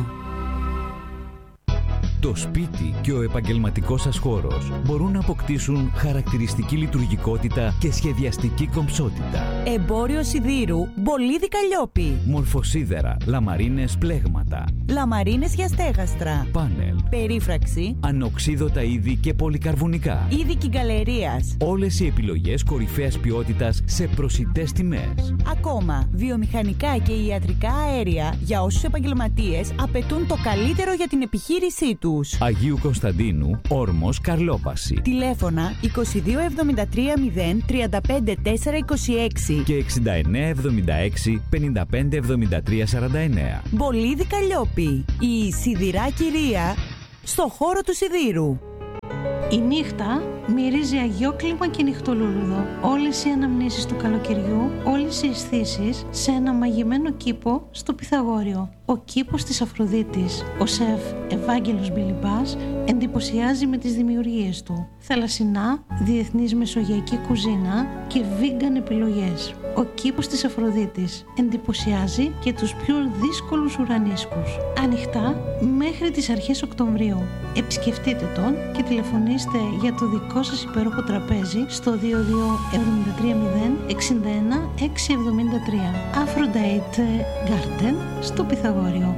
[SPEAKER 14] Το σπίτι και ο επαγγελματικός σας χώρος μπορούν να αποκτήσουν χαρακτηριστική λειτουργικότητα και σχεδιαστική κομψότητα.
[SPEAKER 21] Εμπόριο σιδήρου Μπολίδι Καλλιόπη.
[SPEAKER 14] Μορφοσίδερα, λαμαρίνες πλέγματα,
[SPEAKER 21] λαμαρίνες για στέγαστρα,
[SPEAKER 14] πάνελ,
[SPEAKER 21] περίφραξη,
[SPEAKER 14] ανοξίδωτα είδη και πολυκαρβουνικά,
[SPEAKER 21] είδη κυγκαλερίας.
[SPEAKER 14] Όλες οι επιλογές κορυφαίας ποιότητας σε προσιτές τιμές.
[SPEAKER 21] Ακόμα, βιομηχανικά και ιατρικά αέρια για όσους επαγγελματίες απαιτούν το καλύτερο για την επιχείρησή τους.
[SPEAKER 14] Αγίου Κωνσταντίνου, Όρμος, Καρλόπαση.
[SPEAKER 21] Τηλέφωνα 2273 0 35 426
[SPEAKER 14] και 6976 55 73 49.
[SPEAKER 21] Μπολίδι Καλλιόπη, η σιδηρά κυρία στο χώρο του σιδήρου.
[SPEAKER 19] Η νύχτα μυρίζει αγιόκλιμα και νυχτολούλουδο. Όλες οι αναμνήσεις του καλοκαιριού, όλες οι αισθήσεις σε ένα μαγεμένο κήπο στο Πυθαγόριο. Ο κήπος της Αφροδίτης, ο σεφ Ευάγγελος Μπιλιμπάς, εντυπωσιάζει με τις δημιουργίες του. Θαλασσινά, διεθνής μεσογειακή κουζίνα και vegan επιλογές. Ο κήπος της Αφροδίτης εντυπωσιάζει και τους πιο δύσκολους ουρανίσκους. Ανοιχτά μέχρι τις αρχές Οκτωβρίου. Επισκεφτείτε τον και τηλεφωνήστε για το δικό σας υπέροχο τραπέζι στο 22 73 0 61 673. Aphrodite Garden στο Πυθαγόριο.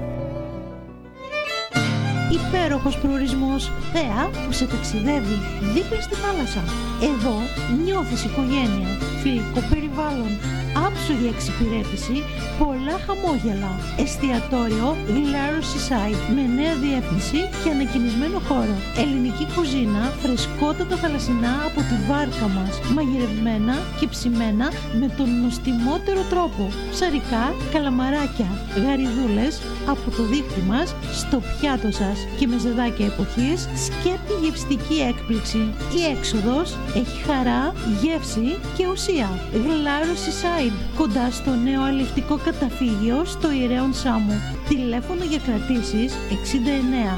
[SPEAKER 19] Υπέροχος προορισμός, θέα που σε ταξιδεύει δίπλα στη θάλασσα. Εδώ νιώθεις οικογένεια, φιλικό περιβάλλον, άψογη εξυπηρέτηση, πολλά χαμόγελα. Εστιατόριο Glaro Seaside με νέα διεύθυνση και ανακοινισμένο χώρο. Ελληνική κουζίνα, φρεσκότατα θαλασσινά από τη βάρκα μας, μαγειρευμένα και ψημένα με τον νοστιμότερο τρόπο. Ψαρικά, καλαμαράκια, γαριδούλες από το δίχτυ μας στο πιάτο σας και με ζεδάκια εποχής, σκέπτη γευστική έκπληξη. Η έξοδος έχει χαρά, γεύση και ουσία. Glaro Seaside, κοντά στο νέο αλευτικό καταφύγιο στο Ηρέον Σάμου. Τηλέφωνο για κρατήσεις 69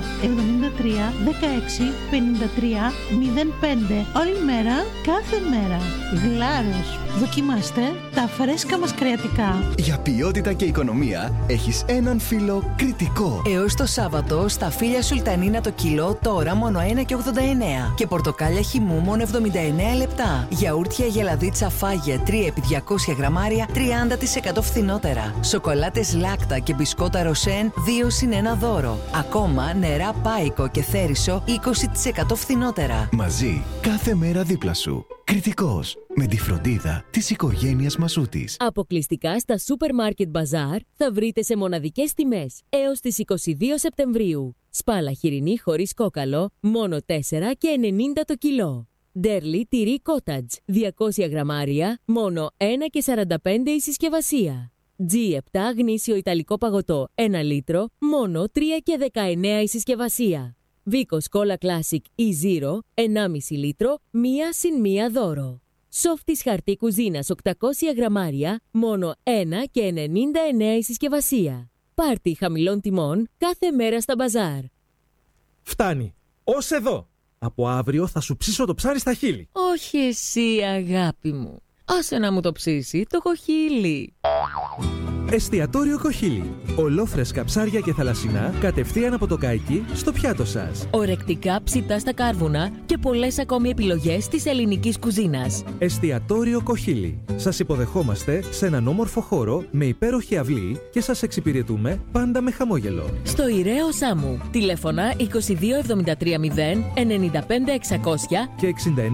[SPEAKER 19] 73 16 53 05. Όλη μέρα, κάθε μέρα. Γλάρος. Δοκιμάστε τα φρέσκα μας κρεατικά.
[SPEAKER 22] Για ποιότητα και οικονομία έχεις έναν φίλο κριτικό.
[SPEAKER 23] Έως το Σάββατο στα φύλλα Σουλτανίνα το κιλό τώρα μόνο 1,89 και πορτοκάλια χυμού μόνο 79 λεπτά. Γιαούρτια γελαδίτσα φάγε 3 επί 200 γραμμάρια 30% φθηνότερα. Σοκολάτες Λάκτα και μπισκότα Ροσέν 2 συν 1 δώρο. Ακόμα νερά Πάικο και Θέρισο 20% φθηνότερα.
[SPEAKER 22] Μαζί κάθε μέρα δίπλα σου. Κριτικός, με τη φροντίδα της οικογένειας Μασούτης.
[SPEAKER 10] Αποκλειστικά στα Supermarket Bazaar θα βρείτε σε μοναδικές τιμές έως τις 22 Σεπτεμβρίου. Σπάλα χοιρινή χωρίς κόκαλο, μόνο 4 και 90 το κιλό. Ντέρλι τυρί Cottage, 200 γραμμάρια, μόνο 1 και 45 η συσκευασία. G7 γνήσιο ιταλικό παγωτό, 1 λίτρο, μόνο 3 και 19 η συσκευασία. Βίκος Cola Classic E0, 1,5 λίτρο, 1 συν 1 δώρο. Σόφτης χαρτί κουζίνας 800 γραμμάρια, μόνο 1 και 99 η συσκευασία. Πάρτι χαμηλών τιμών κάθε μέρα στα μπαζάρ.
[SPEAKER 24] Φτάνει. Ως εδώ. Από αύριο θα σου ψήσω το ψάρι στα χείλη.
[SPEAKER 10] Όχι εσύ αγάπη μου. Άσε να μου το ψήσει το κοχύλι.
[SPEAKER 24] Εστιατόριο Κοχύλι. Ολόφρεσκα ψάρια και θαλασσινά κατευθείαν από το καϊκί στο πιάτο σας.
[SPEAKER 10] Ορεκτικά ψητά στα κάρβουνα και πολλές ακόμη επιλογές της ελληνικής κουζίνας.
[SPEAKER 24] Εστιατόριο Κοχύλι. Σας υποδεχόμαστε σε έναν όμορφο χώρο με υπέροχη αυλή και σας εξυπηρετούμε πάντα με χαμόγελο.
[SPEAKER 10] Στο Ηραίο Σάμου. Τηλέφωνα 2273 0 95 600
[SPEAKER 24] και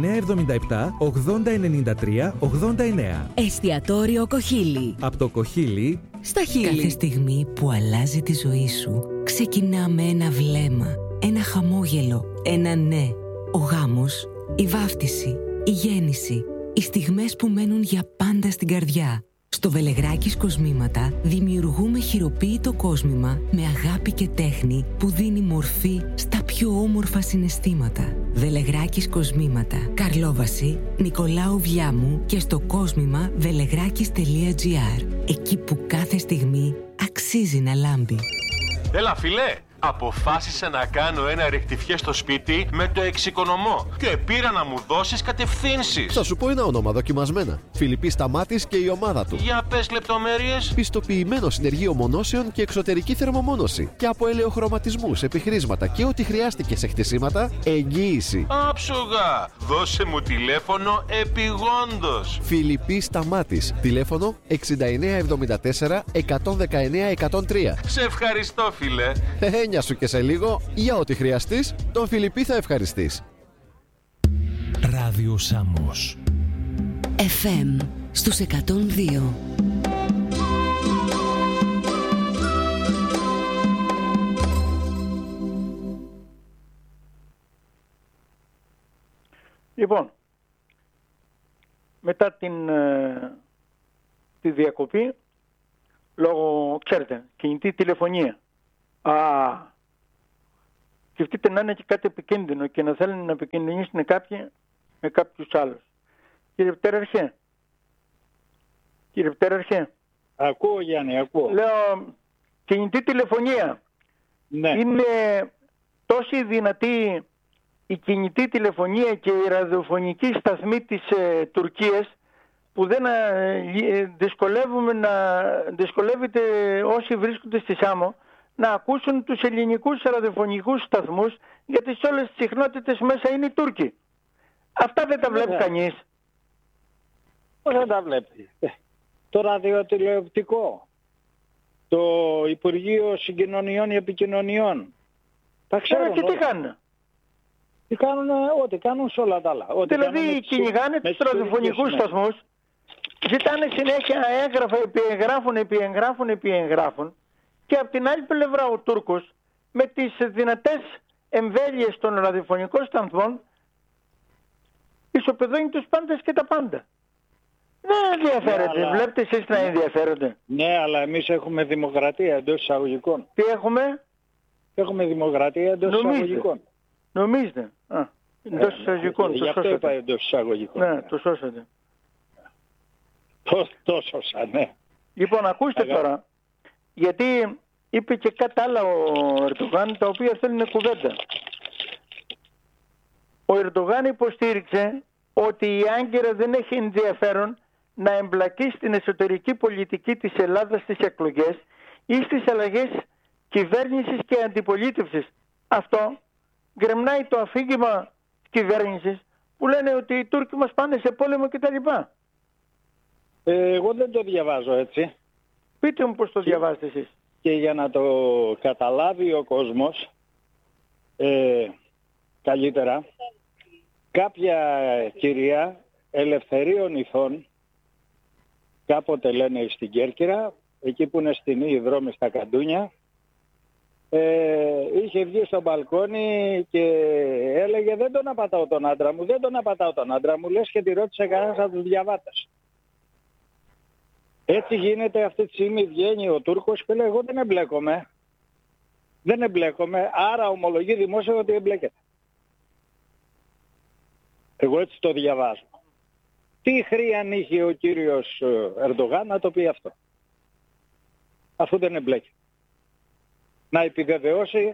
[SPEAKER 24] 6977 80 93 89.
[SPEAKER 10] Εστιατόριο Κοχύλι.
[SPEAKER 24] Από το Κοχύλι
[SPEAKER 10] στα χείλη.
[SPEAKER 9] Κάθε στιγμή που αλλάζει τη ζωή σου ξεκινά με ένα βλέμμα, ένα χαμόγελο, ένα ναι. Ο γάμος, η βάφτιση, η γέννηση, οι στιγμές που μένουν για πάντα στην καρδιά. Στο Βελεγράκης Κοσμήματα δημιουργούμε χειροποίητο κόσμημα με αγάπη και τέχνη που δίνει μορφή στα πιο όμορφα συναισθήματα. Βελεγράκης Κοσμήματα, Καρλόβαση, Νικολάου Βιάμου και στο κόσμημα velegrakis.gr. Εκεί που κάθε στιγμή αξίζει να λάμπει.
[SPEAKER 2] Έλα φιλέ, αποφάσισα να κάνω ένα ρεκτιφιέ στο σπίτι με το εξοικονομώ και πήρα να μου δώσεις κατευθύνσεις.
[SPEAKER 3] Θα σου πω ένα όνομα δοκιμασμένα. Φιλιππής Σταμάτης και η ομάδα του.
[SPEAKER 2] Για πες λεπτομέρειες.
[SPEAKER 3] Πιστοποιημένο συνεργείο μονώσεων και εξωτερική θερμομόνωση. Και από ελαιοχρωματισμούς, επιχρήσματα και ό,τι χρειάστηκε σε χτισήματα, εγγύηση.
[SPEAKER 2] Άψογα! Δώσε μου τηλέφωνο επιγόντως.
[SPEAKER 3] Φιλιππής Σταμάτης. Τηλέφωνο 6974 119 103.
[SPEAKER 2] Σε ευχαριστώ φίλε.
[SPEAKER 3] Έννοια σου και σε λίγο, για ό,τι χρειαστείς, τον Φιλιππή θα ευχαριστείς.
[SPEAKER 1] Ράδιο Σάμος.
[SPEAKER 9] FM στους 102.
[SPEAKER 11] Λοιπόν, μετά τη διακοπή, λόγω, ξέρετε, κινητή τηλεφωνία. Σκεφτείτε να είναι και κάτι επικίνδυνο και να θέλουν να επικοινωνήσουν κάποιοι με κάποιους άλλους. Κύριε Πτέραρχε.
[SPEAKER 20] Ακούω Γιάννη, ακούω.
[SPEAKER 11] Λέω, κινητή τηλεφωνία.
[SPEAKER 20] Ναι.
[SPEAKER 11] Είναι τόσο δυνατή η κινητή τηλεφωνία και η ραδιοφωνική σταθμή της Τουρκίας που δεν δυσκολεύεται όσοι βρίσκονται στη Σάμο να ακούσουν τους ελληνικούς ραδιοφωνικούς σταθμούς, γιατί σε όλες τις συχνότητες μέσα είναι οι Τούρκοι. Αυτά δεν τα βλέπει κανείς.
[SPEAKER 20] Πώς δεν τα βλέπει? Το ραδιοτηλεοπτικό, το Υπουργείο Συγκοινωνιών και Επικοινωνιών. Τα ξέρουν.
[SPEAKER 11] Και τι κάνουν?
[SPEAKER 20] Τι κάνουν? Ό,τι κάνουν σε όλα τα άλλα.
[SPEAKER 11] Δηλαδή κυνηγάνε τους ραδιοφωνικούς σταθμούς, ζητάνε συνέχεια έγγραφα, επιεγγράφουν. Και από την άλλη πλευρά ο Τούρκος με τις δυνατές εμβέλειες των ραδιοφωνικών σταθμών ισοπεδώνει τους πάντες και τα πάντα. Δεν ενδιαφέρεται.
[SPEAKER 20] Αλλά...
[SPEAKER 11] Βλέπετε εσείς να ενδιαφέρονται.
[SPEAKER 20] Ναι, αλλά εμείς έχουμε δημοκρατία εντός εισαγωγικών.
[SPEAKER 11] Τι έχουμε?
[SPEAKER 20] Έχουμε δημοκρατία εντός εισαγωγικών.
[SPEAKER 11] Νομίζετε? Εντός εισαγωγικών.
[SPEAKER 20] Γι' αυτό είπα εντός εισαγωγικών.
[SPEAKER 11] Ναι, το σώσατε.
[SPEAKER 20] Το σώσα, ναι.
[SPEAKER 11] Λοιπόν, ακούστε τώρα. Γιατί είπε και κάτι άλλο ο Ερντογάν, τα οποία θέλουν κουβέντα. Ο Ερντογάν υποστήριξε ότι η Άγκυρα δεν έχει ενδιαφέρον να εμπλακεί στην εσωτερική πολιτική της Ελλάδας στις εκλογές ή στις αλλαγές κυβέρνησης και αντιπολίτευσης. Αυτό γκρεμνάει το αφήγημα της κυβέρνησης που λένε ότι οι Τούρκοι μας πάνε σε πόλεμο κτλ.
[SPEAKER 20] Εγώ δεν το διαβάζω έτσι.
[SPEAKER 11] Πείτε μου πώς το διαβάζετε εσείς.
[SPEAKER 20] Και για να το καταλάβει ο κόσμος καλύτερα, κάποια κυρία ελευθερίων ηθών, κάποτε λένε στην Κέρκυρα, εκεί που είναι στενοί οι δρόμοι στα Καντούνια, είχε βγει στο μπαλκόνι και έλεγε δεν τον απατάω τον άντρα μου, λες και τη ρώτησε κανένας από τους διαβάτες. Έτσι γίνεται αυτή τη στιγμή, βγαίνει ο Τούρκος και λέει εγώ δεν εμπλέκομαι, άρα ομολογεί δημόσια ότι εμπλέκεται. Εγώ έτσι το διαβάζω. Τι χρειαν είχε ο κύριος Ερντογάν να το πει αυτό, αφού δεν εμπλέκεται? Να επιβεβαιώσει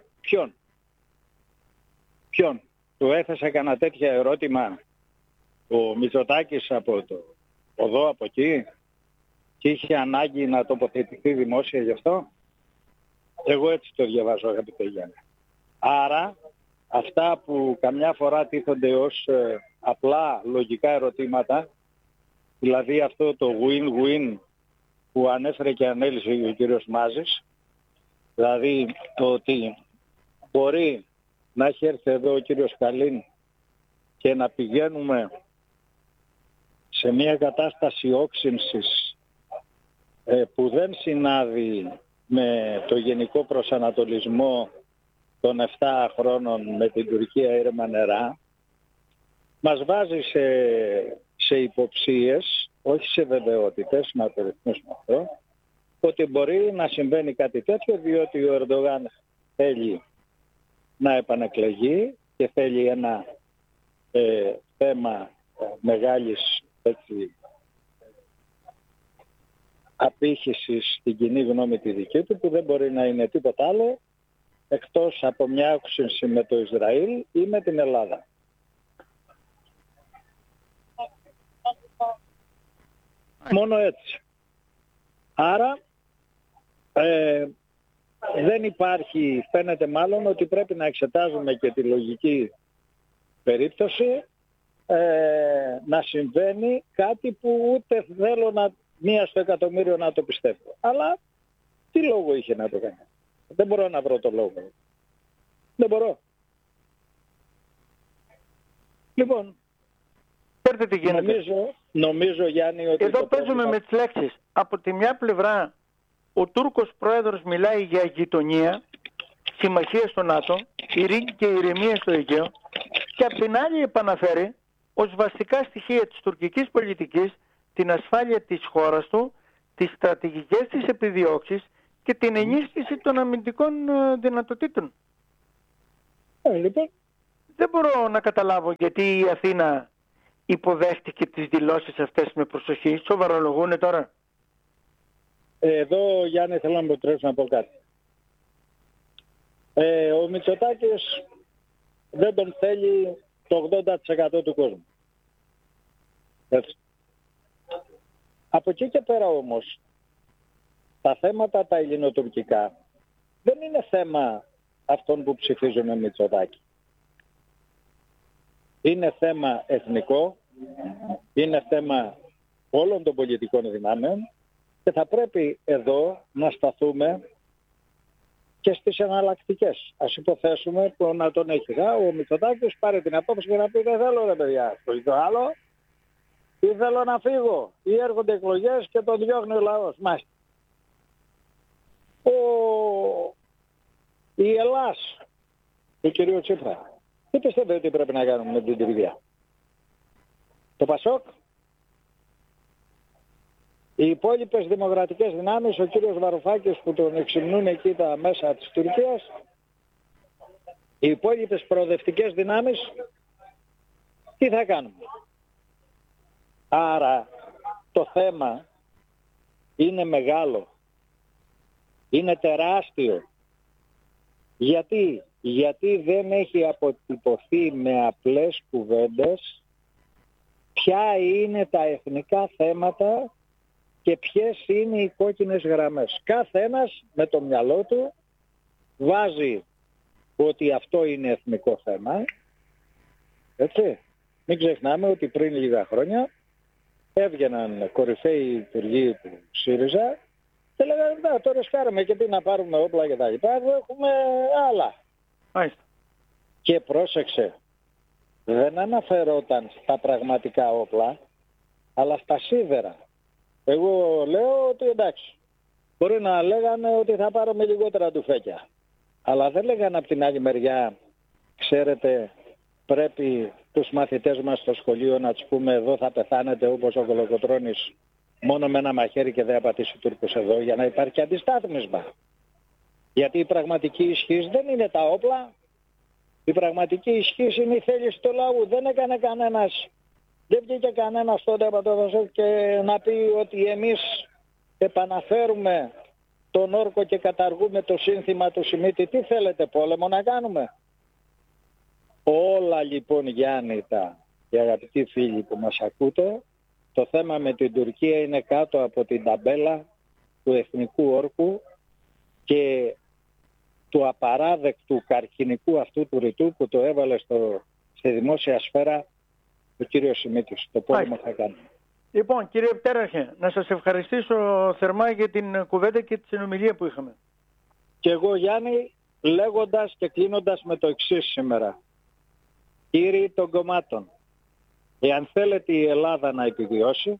[SPEAKER 20] ποιον? Του έθεσε κανένα τέτοια ερώτημα ο Μητσοτάκης από εδώ, από εκεί, και είχε ανάγκη να τοποθετηθεί δημόσια γι' αυτό? Εγώ έτσι το διαβάζω, αγαπητέ Γιάννη. Άρα αυτά που καμιά φορά τίθονται ως απλά λογικά ερωτήματα, δηλαδή αυτό το win-win που ανέφερε και ανέλησε ο κύριος Μάζης, δηλαδή το ότι μπορεί να έχει έρθει εδώ ο κύριος Καλίν και να πηγαίνουμε σε μια κατάσταση όξυνσης που δεν συνάδει με το γενικό προσανατολισμό των 7 χρόνων με την Τουρκία ήρεμα νερά, μας βάζει σε υποψίες, όχι σε βεβαιότητες, να το ρυθμίσουμε αυτό, ότι μπορεί να συμβαίνει κάτι τέτοιο, διότι ο Ερντογάν θέλει να επανεκλεγεί και θέλει ένα θέμα μεγάλης έτσι, απήχηση στην κοινή γνώμη τη δική του, που δεν μπορεί να είναι τίποτα άλλο εκτός από μια όξυνση με το Ισραήλ ή με την Ελλάδα. Μόνο έτσι. Άρα δεν υπάρχει, φαίνεται μάλλον ότι πρέπει να εξετάζουμε και τη λογική περίπτωση να συμβαίνει κάτι που ούτε θέλω μία στο εκατομμύριο να το πιστεύω. Αλλά τι λόγο είχε να το κάνει? Δεν μπορώ να βρω το λόγο. Δεν μπορώ. Λοιπόν,
[SPEAKER 11] τι γίνεται.
[SPEAKER 20] Νομίζω Γιάννη ότι...
[SPEAKER 11] Εδώ παίζουμε με τις λέξεις. Από τη μια πλευρά ο Τούρκος πρόεδρος μιλάει για γειτονία, συμμαχία στο ΝΑΤΟ, ειρήνη και ηρεμία στο Αιγαίο, και από την άλλη επαναφέρει ως βασικά στοιχεία της τουρκικής πολιτικής την ασφάλεια της χώρας του, τις στρατηγικές της επιδιώξεις και την ενίσχυση των αμυντικών δυνατοτήτων.
[SPEAKER 20] Λοιπόν.
[SPEAKER 11] Δεν μπορώ να καταλάβω γιατί η Αθήνα υποδέχτηκε τις δηλώσεις αυτές με προσοχή. Σοβαρολογούνε τώρα?
[SPEAKER 20] Εδώ, Γιάννη, θέλω να μου επιτρέψω να πω κάτι. Ο Μητσοτάκης δεν τον θέλει το 80% του κόσμου. Έτσι. Από εκεί και πέρα όμως, τα θέματα τα ελληνοτουρκικά δεν είναι θέμα αυτών που ψηφίζουν Μητσοτάκη. Είναι θέμα εθνικό, είναι θέμα όλων των πολιτικών δυνάμεων και θα πρέπει εδώ να σταθούμε και στις εναλλακτικές. Ας υποθέσουμε που να τον έχει ο Μητσοτάκης πάρει την απόφαση και να πει δεν θέλω ρε παιδιά το άλλο, ή θέλω να φύγω, ή έρχονται εκλογές και τον διώχνει ο λαός. Μάλιστα. Η Ελλάς του κυρίου Τσίπρα, τι πιστεύετε ότι πρέπει να κάνουμε με την Τουρκία? Το Πασόκ, οι υπόλοιπες δημοκρατικές δυνάμεις, ο κύριος Βαρουφάκης που τον εξυμνούν εκεί τα μέσα της Τουρκίας, οι υπόλοιπες προοδευτικές δυνάμεις, τι θα κάνουμε? Άρα το θέμα είναι μεγάλο, είναι τεράστιο. Γιατί δεν έχει αποτυπωθεί με απλές κουβέντες ποια είναι τα εθνικά θέματα και ποιες είναι οι κόκκινες γραμμές. Κάθε ένας με το μυαλό του βάζει ότι αυτό είναι εθνικό θέμα. Έτσι. Μην ξεχνάμε ότι πριν λίγα χρόνια έβγαιναν κορυφαίοι υπουργοί του ΣΥΡΙΖΑ και λέγανε τώρα σκάραμε και τι να πάρουμε όπλα και τα λοιπά, έχουμε άλλα.
[SPEAKER 11] Μάλιστα.
[SPEAKER 20] Και πρόσεξε, δεν αναφερόταν στα πραγματικά όπλα, αλλά στα σίδερα. Εγώ λέω ότι εντάξει, μπορεί να λέγανε ότι θα πάρουμε λιγότερα τουφέκια. Αλλά δεν λέγανε από την άλλη μεριά, ξέρετε, πρέπει τους μαθητές μας στο σχολείο να τους πούμε εδώ θα πεθάνετε όπως ο Κολοκοτρώνης μόνο με ένα μαχαίρι και δεν απατήσει Τούρκους εδώ, για να υπάρχει αντιστάθμισμα. Γιατί η πραγματική ισχύς δεν είναι τα όπλα, η πραγματική ισχύς είναι η θέληση του λαού. Δεν έκανε κανένας, δεν βγήκε κανένας τότε από το Πασόκ και να πει ότι εμείς επαναφέρουμε τον όρκο και καταργούμε το σύνθημα του Σιμίτη. Τι θέλετε, πόλεμο να κάνουμε? Όλα λοιπόν, Γιάννη, οι αγαπητοί φίλοι που μας ακούτε, το θέμα με την Τουρκία είναι κάτω από την ταμπέλα του εθνικού όρκου και του απαράδεκτου καρκινικού αυτού του ρητού που το έβαλε στη δημόσια σφαίρα ο κύριος Σιμίτης. Το πόλεμο θα κάνει.
[SPEAKER 11] Λοιπόν, κύριε Πτέραρχε, να σας ευχαριστήσω θερμά για την κουβέντα και τη συνομιλία που είχαμε.
[SPEAKER 20] Και εγώ, Γιάννη, λέγοντας και κλείνοντας με το εξής σήμερα. Κύριοι των κομμάτων, εάν θέλετε η Ελλάδα να επιβιώσει,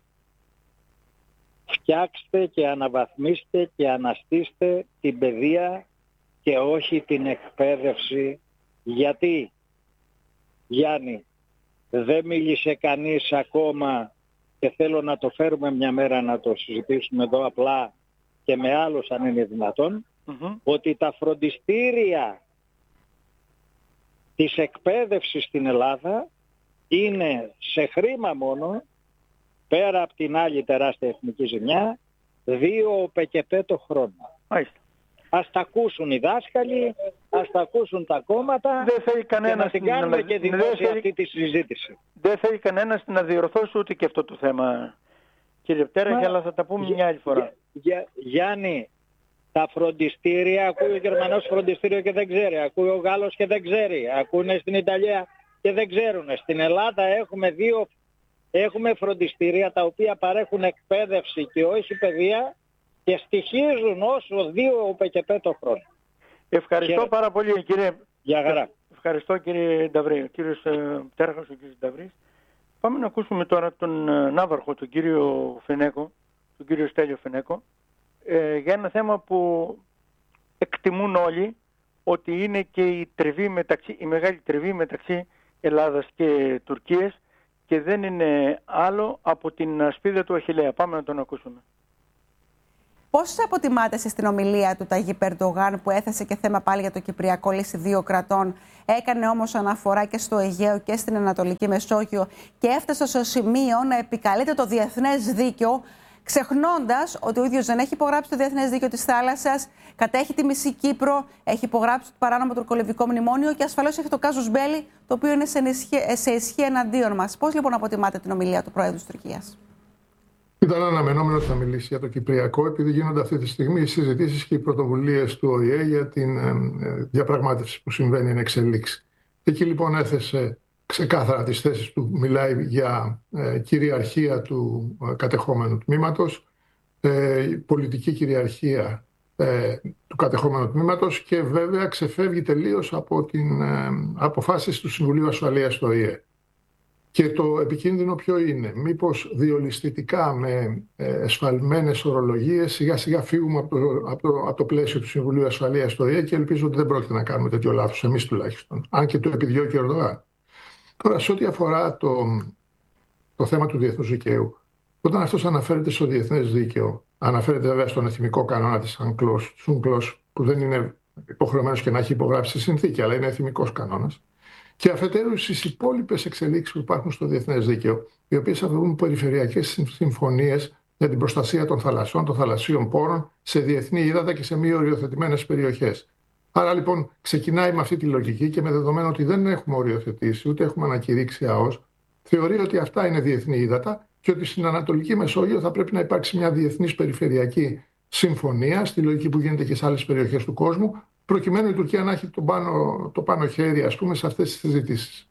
[SPEAKER 20] φτιάξτε και αναβαθμίστε και αναστήστε την παιδεία και όχι την εκπαίδευση. Γιατί, Γιάννη, δεν μίλησε κανείς ακόμα και θέλω να το φέρουμε μια μέρα να το συζητήσουμε εδώ απλά και με άλλους αν είναι δυνατόν, ότι τα φροντιστήρια της εκπαίδευσης στην Ελλάδα είναι σε χρήμα μόνο, πέρα από την άλλη τεράστια εθνική ζημιά, 2 ΟΠΕΚΕΠΕ το χρόνο. Ας τα ακούσουν οι δάσκαλοι, ας τα ακούσουν τα κόμματα και να την κάνουμε και δημόσια αυτή τη συζήτηση.
[SPEAKER 11] Δεν θέλει κανένας να διορθώσει ούτε και αυτό το θέμα, κύριε Πτέραχη, αλλά θα τα πούμε μια άλλη φορά.
[SPEAKER 20] Γιάννη, τα φροντιστήρια, ακούει ο Γερμανός φροντιστήριο και δεν ξέρει, ακούει ο Γάλλος και δεν ξέρει, ακούνε στην Ιταλία και δεν ξέρουν. Στην Ελλάδα έχουμε φροντιστήρια τα οποία παρέχουν εκπαίδευση και όχι παιδεία και στοιχίζουν όσο 2 ΟΠΕΚΕΠΕ το χρόνο.
[SPEAKER 11] Ευχαριστώ πάρα πολύ, κύριε.
[SPEAKER 20] Γεια χαρά.
[SPEAKER 11] Ευχαριστώ, κύριε Νταβρή. Ο κύριος Πτέραχος, ο κύριος Νταβρής. Πάμε να ακούσουμε τώρα τον Ναύαρχο, τον κύριο Φενέκο, τον κύριο Στέλιο Φενέκο, για ένα θέμα που εκτιμούν όλοι, ότι είναι και η μεγάλη τριβή μεταξύ Ελλάδας και Τουρκίας και δεν είναι άλλο από την ασπίδα του Αχιλλέα. Πάμε να τον ακούσουμε.
[SPEAKER 4] Πώς αποτιμάτε εσείς την ομιλία του Ταγίπ Ερντογάν, που έθεσε και θέμα πάλι για το Κυπριακό, λύση 2 κρατών, έκανε όμως αναφορά και στο Αιγαίο και στην Ανατολική Μεσόγειο και έφτασε στο σημείο να επικαλείται το διεθνές δίκαιο, ξεχνώντας ότι ο ίδιος δεν έχει υπογράψει το διεθνές δίκαιο της θάλασσας, κατέχει τη μισή Κύπρο, έχει υπογράψει το παράνομο τουρκολιβικό μνημόνιο και ασφαλώς έχει το κάζους μπέλι, το οποίο είναι σε ισχύ εναντίον μας. Πώς λοιπόν αποτιμάτε την ομιλία του Προέδρου της Τουρκίας?
[SPEAKER 5] Ήταν αναμενόμενο ότι θα μιλήσει για το Κυπριακό, επειδή γίνονται αυτή τη στιγμή οι συζητήσεις και οι πρωτοβουλίες του ΟΗΕ για την διαπραγμάτευση που συμβαίνει εν εξελίξη. Εκεί λοιπόν έθεσε ξεκάθαρα τις θέσεις του, μιλάει για κυριαρχία του κατεχόμενου τμήματος, πολιτική κυριαρχία του κατεχόμενου τμήματος και βέβαια ξεφεύγει τελείως από την αποφάσεις του Συμβουλίου Ασφαλείας του ΟΗΕ. Και το επικίνδυνο ποιο είναι? Μήπως διολιστητικά με εσφαλμένες ορολογίες σιγά σιγά φύγουμε από το πλαίσιο του Συμβουλίου Ασφαλείας στο ΟΗΕ και ελπίζω ότι δεν πρόκειται να κάνουμε τέτοιο λάθος, εμείς τουλάχιστον, αν και το επιδιώκει ο Ερντογάν. Τώρα, σε ό,τι αφορά το θέμα του διεθνούς δικαίου, όταν αυτός αναφέρεται στο διεθνές δίκαιο, αναφέρεται βέβαια στον εθνικό κανόνα της UNCLOS, που δεν είναι υποχρεωμένος και να έχει υπογράψει τη συνθήκη, αλλά είναι εθνικός κανόνας. Και αφετέρου στις υπόλοιπες εξελίξεις που υπάρχουν στο διεθνές δίκαιο, οι οποίες αφορούν περιφερειακές συμφωνίες για την προστασία των θαλασσών, των θαλασσίων πόρων, σε διεθνή ύδατα και σε μη οριοθετημένες περιοχές. Άρα λοιπόν ξεκινάει με αυτή τη λογική και με δεδομένο ότι δεν έχουμε οριοθετήσει ούτε έχουμε ανακηρύξει ΑΟΣ, θεωρεί ότι αυτά είναι διεθνή ύδατα και ότι στην Ανατολική Μεσόγειο θα πρέπει να υπάρξει μια διεθνής περιφερειακή συμφωνία, στη λογική που γίνεται και σε άλλες περιοχές του κόσμου, προκειμένου η Τουρκία να έχει το πάνω χέρι, ας πούμε, σε αυτές τις συζητήσεις.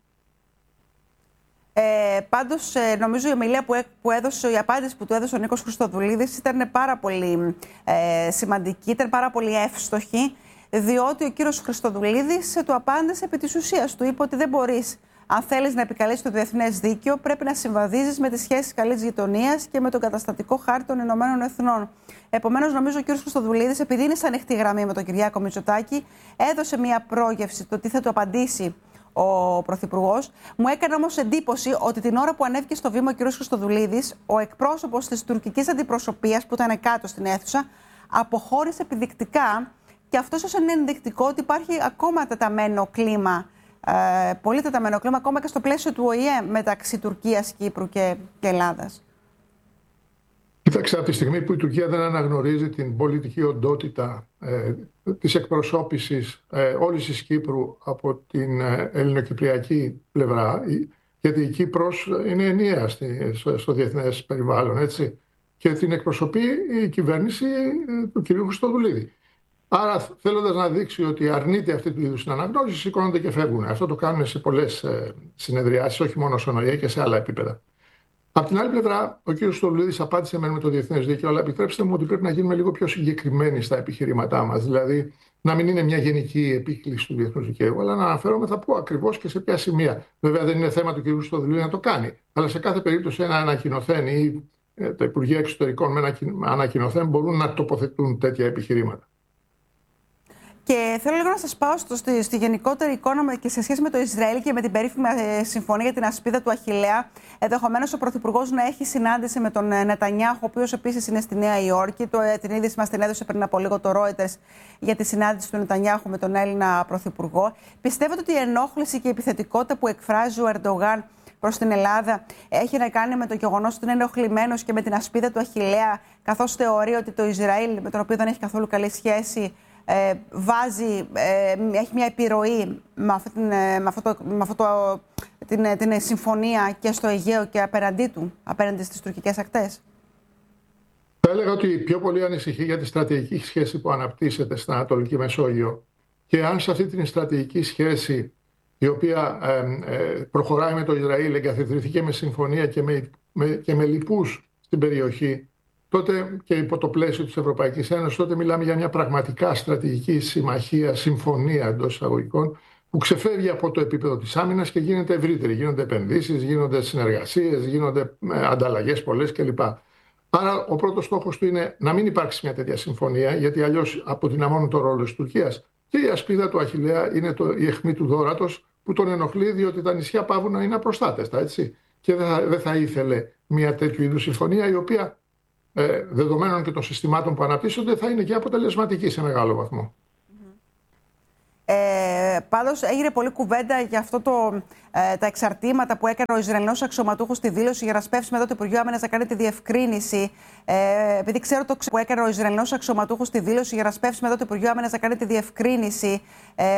[SPEAKER 4] Πάντως, νομίζω η ομιλία η απάντηση που του έδωσε ο Νίκος Χριστοδουλίδης ήταν πάρα πολύ σημαντική, ήταν πάρα πολύ εύστοχη, διότι ο κύριος Χριστοδουλίδης του απάντησε επί της ουσίας. Του είπε ότι δεν μπορείς, αν θέλεις να επικαλέσεις το διεθνές δίκαιο, πρέπει να συμβαδίζεις με τις σχέσεις καλής γειτονίας και με τον καταστατικό χάρτη των Ηνωμένων Εθνών. Επομένως, νομίζω ο κ. Χριστοδουλίδης, επειδή είναι σε ανοιχτή γραμμή με τον Κυριάκο Μητσοτάκη, έδωσε μια πρόγευση το τι θα του απαντήσει ο Πρωθυπουργός. Μου έκανε όμως εντύπωση ότι την ώρα που ανέβηκε στο βήμα ο κ. Χριστοδουλίδης, ο εκπρόσωπος της τουρκικής αντιπροσωπείας που ήταν κάτω στην αίθουσα, αποχώρησε επιδεικτικά. Και αυτό ίσως είναι ενδεικτικό ότι υπάρχει ακόμα τεταμένο κλίμα, πολύ τεταμένο κλίμα, ακόμα και στο πλαίσιο του ΟΗΕ μεταξύ Τουρκίας, Κύπρου και Ελλάδας.
[SPEAKER 5] Κοίταξε, από τη στιγμή που η Τουρκία δεν αναγνωρίζει την πολιτική οντότητα της εκπροσώπησης όλης της Κύπρου από την ελληνοκυπριακή πλευρά, γιατί η Κύπρος είναι ενιαία στο διεθνές περιβάλλον, έτσι, και την εκπροσωπεί η κυβέρνηση του κ. Χριστοδουλίδη. Άρα, θέλοντας να δείξει ότι αρνείται αυτή του είδους την αναγνώριση, σηκώνονται και φεύγουν. Αυτό το κάνουν σε πολλές συνεδριάσεις, όχι μόνο στον ΟΗΕ και σε άλλα επίπεδα. Απ' την άλλη πλευρά, ο κ. Χριστοδουλίδης απάντησε με το διεθνές δίκαιο, αλλά επιτρέψτε μου ότι πρέπει να γίνουμε λίγο πιο συγκεκριμένοι στα επιχειρήματά μας. Δηλαδή, να μην είναι μια γενική επίκληση του διεθνούς δικαίου, αλλά να αναφέρομαι πού ακριβώς και σε ποια σημεία. Βέβαια, δεν είναι θέμα του κ. Χριστοδουλίδη να το κάνει, αλλά σε κάθε περίπτωση ένα ανακοινωθέν ή τα Υπουργεία Εξωτερικών με ένα ανακοινωθέν μπορούν να τοποθετούν τέτοια επιχειρήματα.
[SPEAKER 4] Και θέλω λίγο να σας πάω στη γενικότερη εικόνα και σε σχέση με το Ισραήλ και με την περίφημη συμφωνία για την ασπίδα του Αχιλλέα. Ενδεχομένως ο Πρωθυπουργός να έχει συνάντηση με τον Νετανιάχου, ο οποίος επίσης είναι στη Νέα Υόρκη. Την είδηση μας την έδωσε πριν από λίγο το Reuters για τη συνάντηση του Νετανιάχου με τον Έλληνα Πρωθυπουργό. Πιστεύετε ότι η ενόχληση και η επιθετικότητα που εκφράζει ο Ερντογάν προς την Ελλάδα έχει να κάνει με το γεγονός ότι είναι ενοχλημένος και με την ασπίδα του Αχιλλέα, καθώς θεωρεί ότι το Ισραήλ, με τον οποίο δεν έχει καθόλου καλή σχέση, έχει μια επιρροή την συμφωνία και στο Αιγαίο και απέναντι στις τουρκικές ακτές.
[SPEAKER 5] Θα έλεγα ότι πιο πολύ ανησυχεί για τη στρατηγική σχέση που αναπτύσσεται στην Ανατολική Μεσόγειο και αν σε αυτή την στρατηγική σχέση, η οποία προχωράει με το Ισραήλ, εγκαθιδρύθηκε με συμφωνία και με λοιπούς στην περιοχή, τότε και υπό το πλαίσιο της Ευρωπαϊκής Ένωσης, τότε μιλάμε για μια πραγματικά στρατηγική συμμαχία, συμφωνία εντός εισαγωγικών, που ξεφεύγει από το επίπεδο της άμυνας και γίνεται ευρύτερη. Γίνονται επενδύσεις, γίνονται συνεργασίες, γίνονται ανταλλαγές πολλές κλπ. Άρα ο πρώτος στόχος του είναι να μην υπάρξει μια τέτοια συμφωνία, γιατί αλλιώς αποδυναμώνουν το ρόλο της Τουρκίας. Και η ασπίδα του Αχιλλέα είναι η αιχμή του δώρατος που τον ενοχλεί, διότι τα νησιά πάβουν να είναι απροστάτευτα, έτσι. Και δεν θα ήθελε μια τέτοιου είδους συμφωνία, η οποία δεδομένων και των συστημάτων που αναπτύσσονται θα είναι και αποτελεσματική σε μεγάλο βαθμό.
[SPEAKER 4] Πάντως έγινε πολλή κουβέντα για αυτό τα εξαρτήματα που έκανε ο Ισραηλινός αξιωματούχος στη δήλωση για να σπεύσει μετά το Υπουργείο Άμυνας να κάνει τη διευκρίνηση. Επειδή ξέρω το που έκανε ο Ισραηλινός αξιωματούχος στη δήλωση για να σπεύσει μετά το Υπουργείο Άμυνας να κάνει τη διευκρίνηση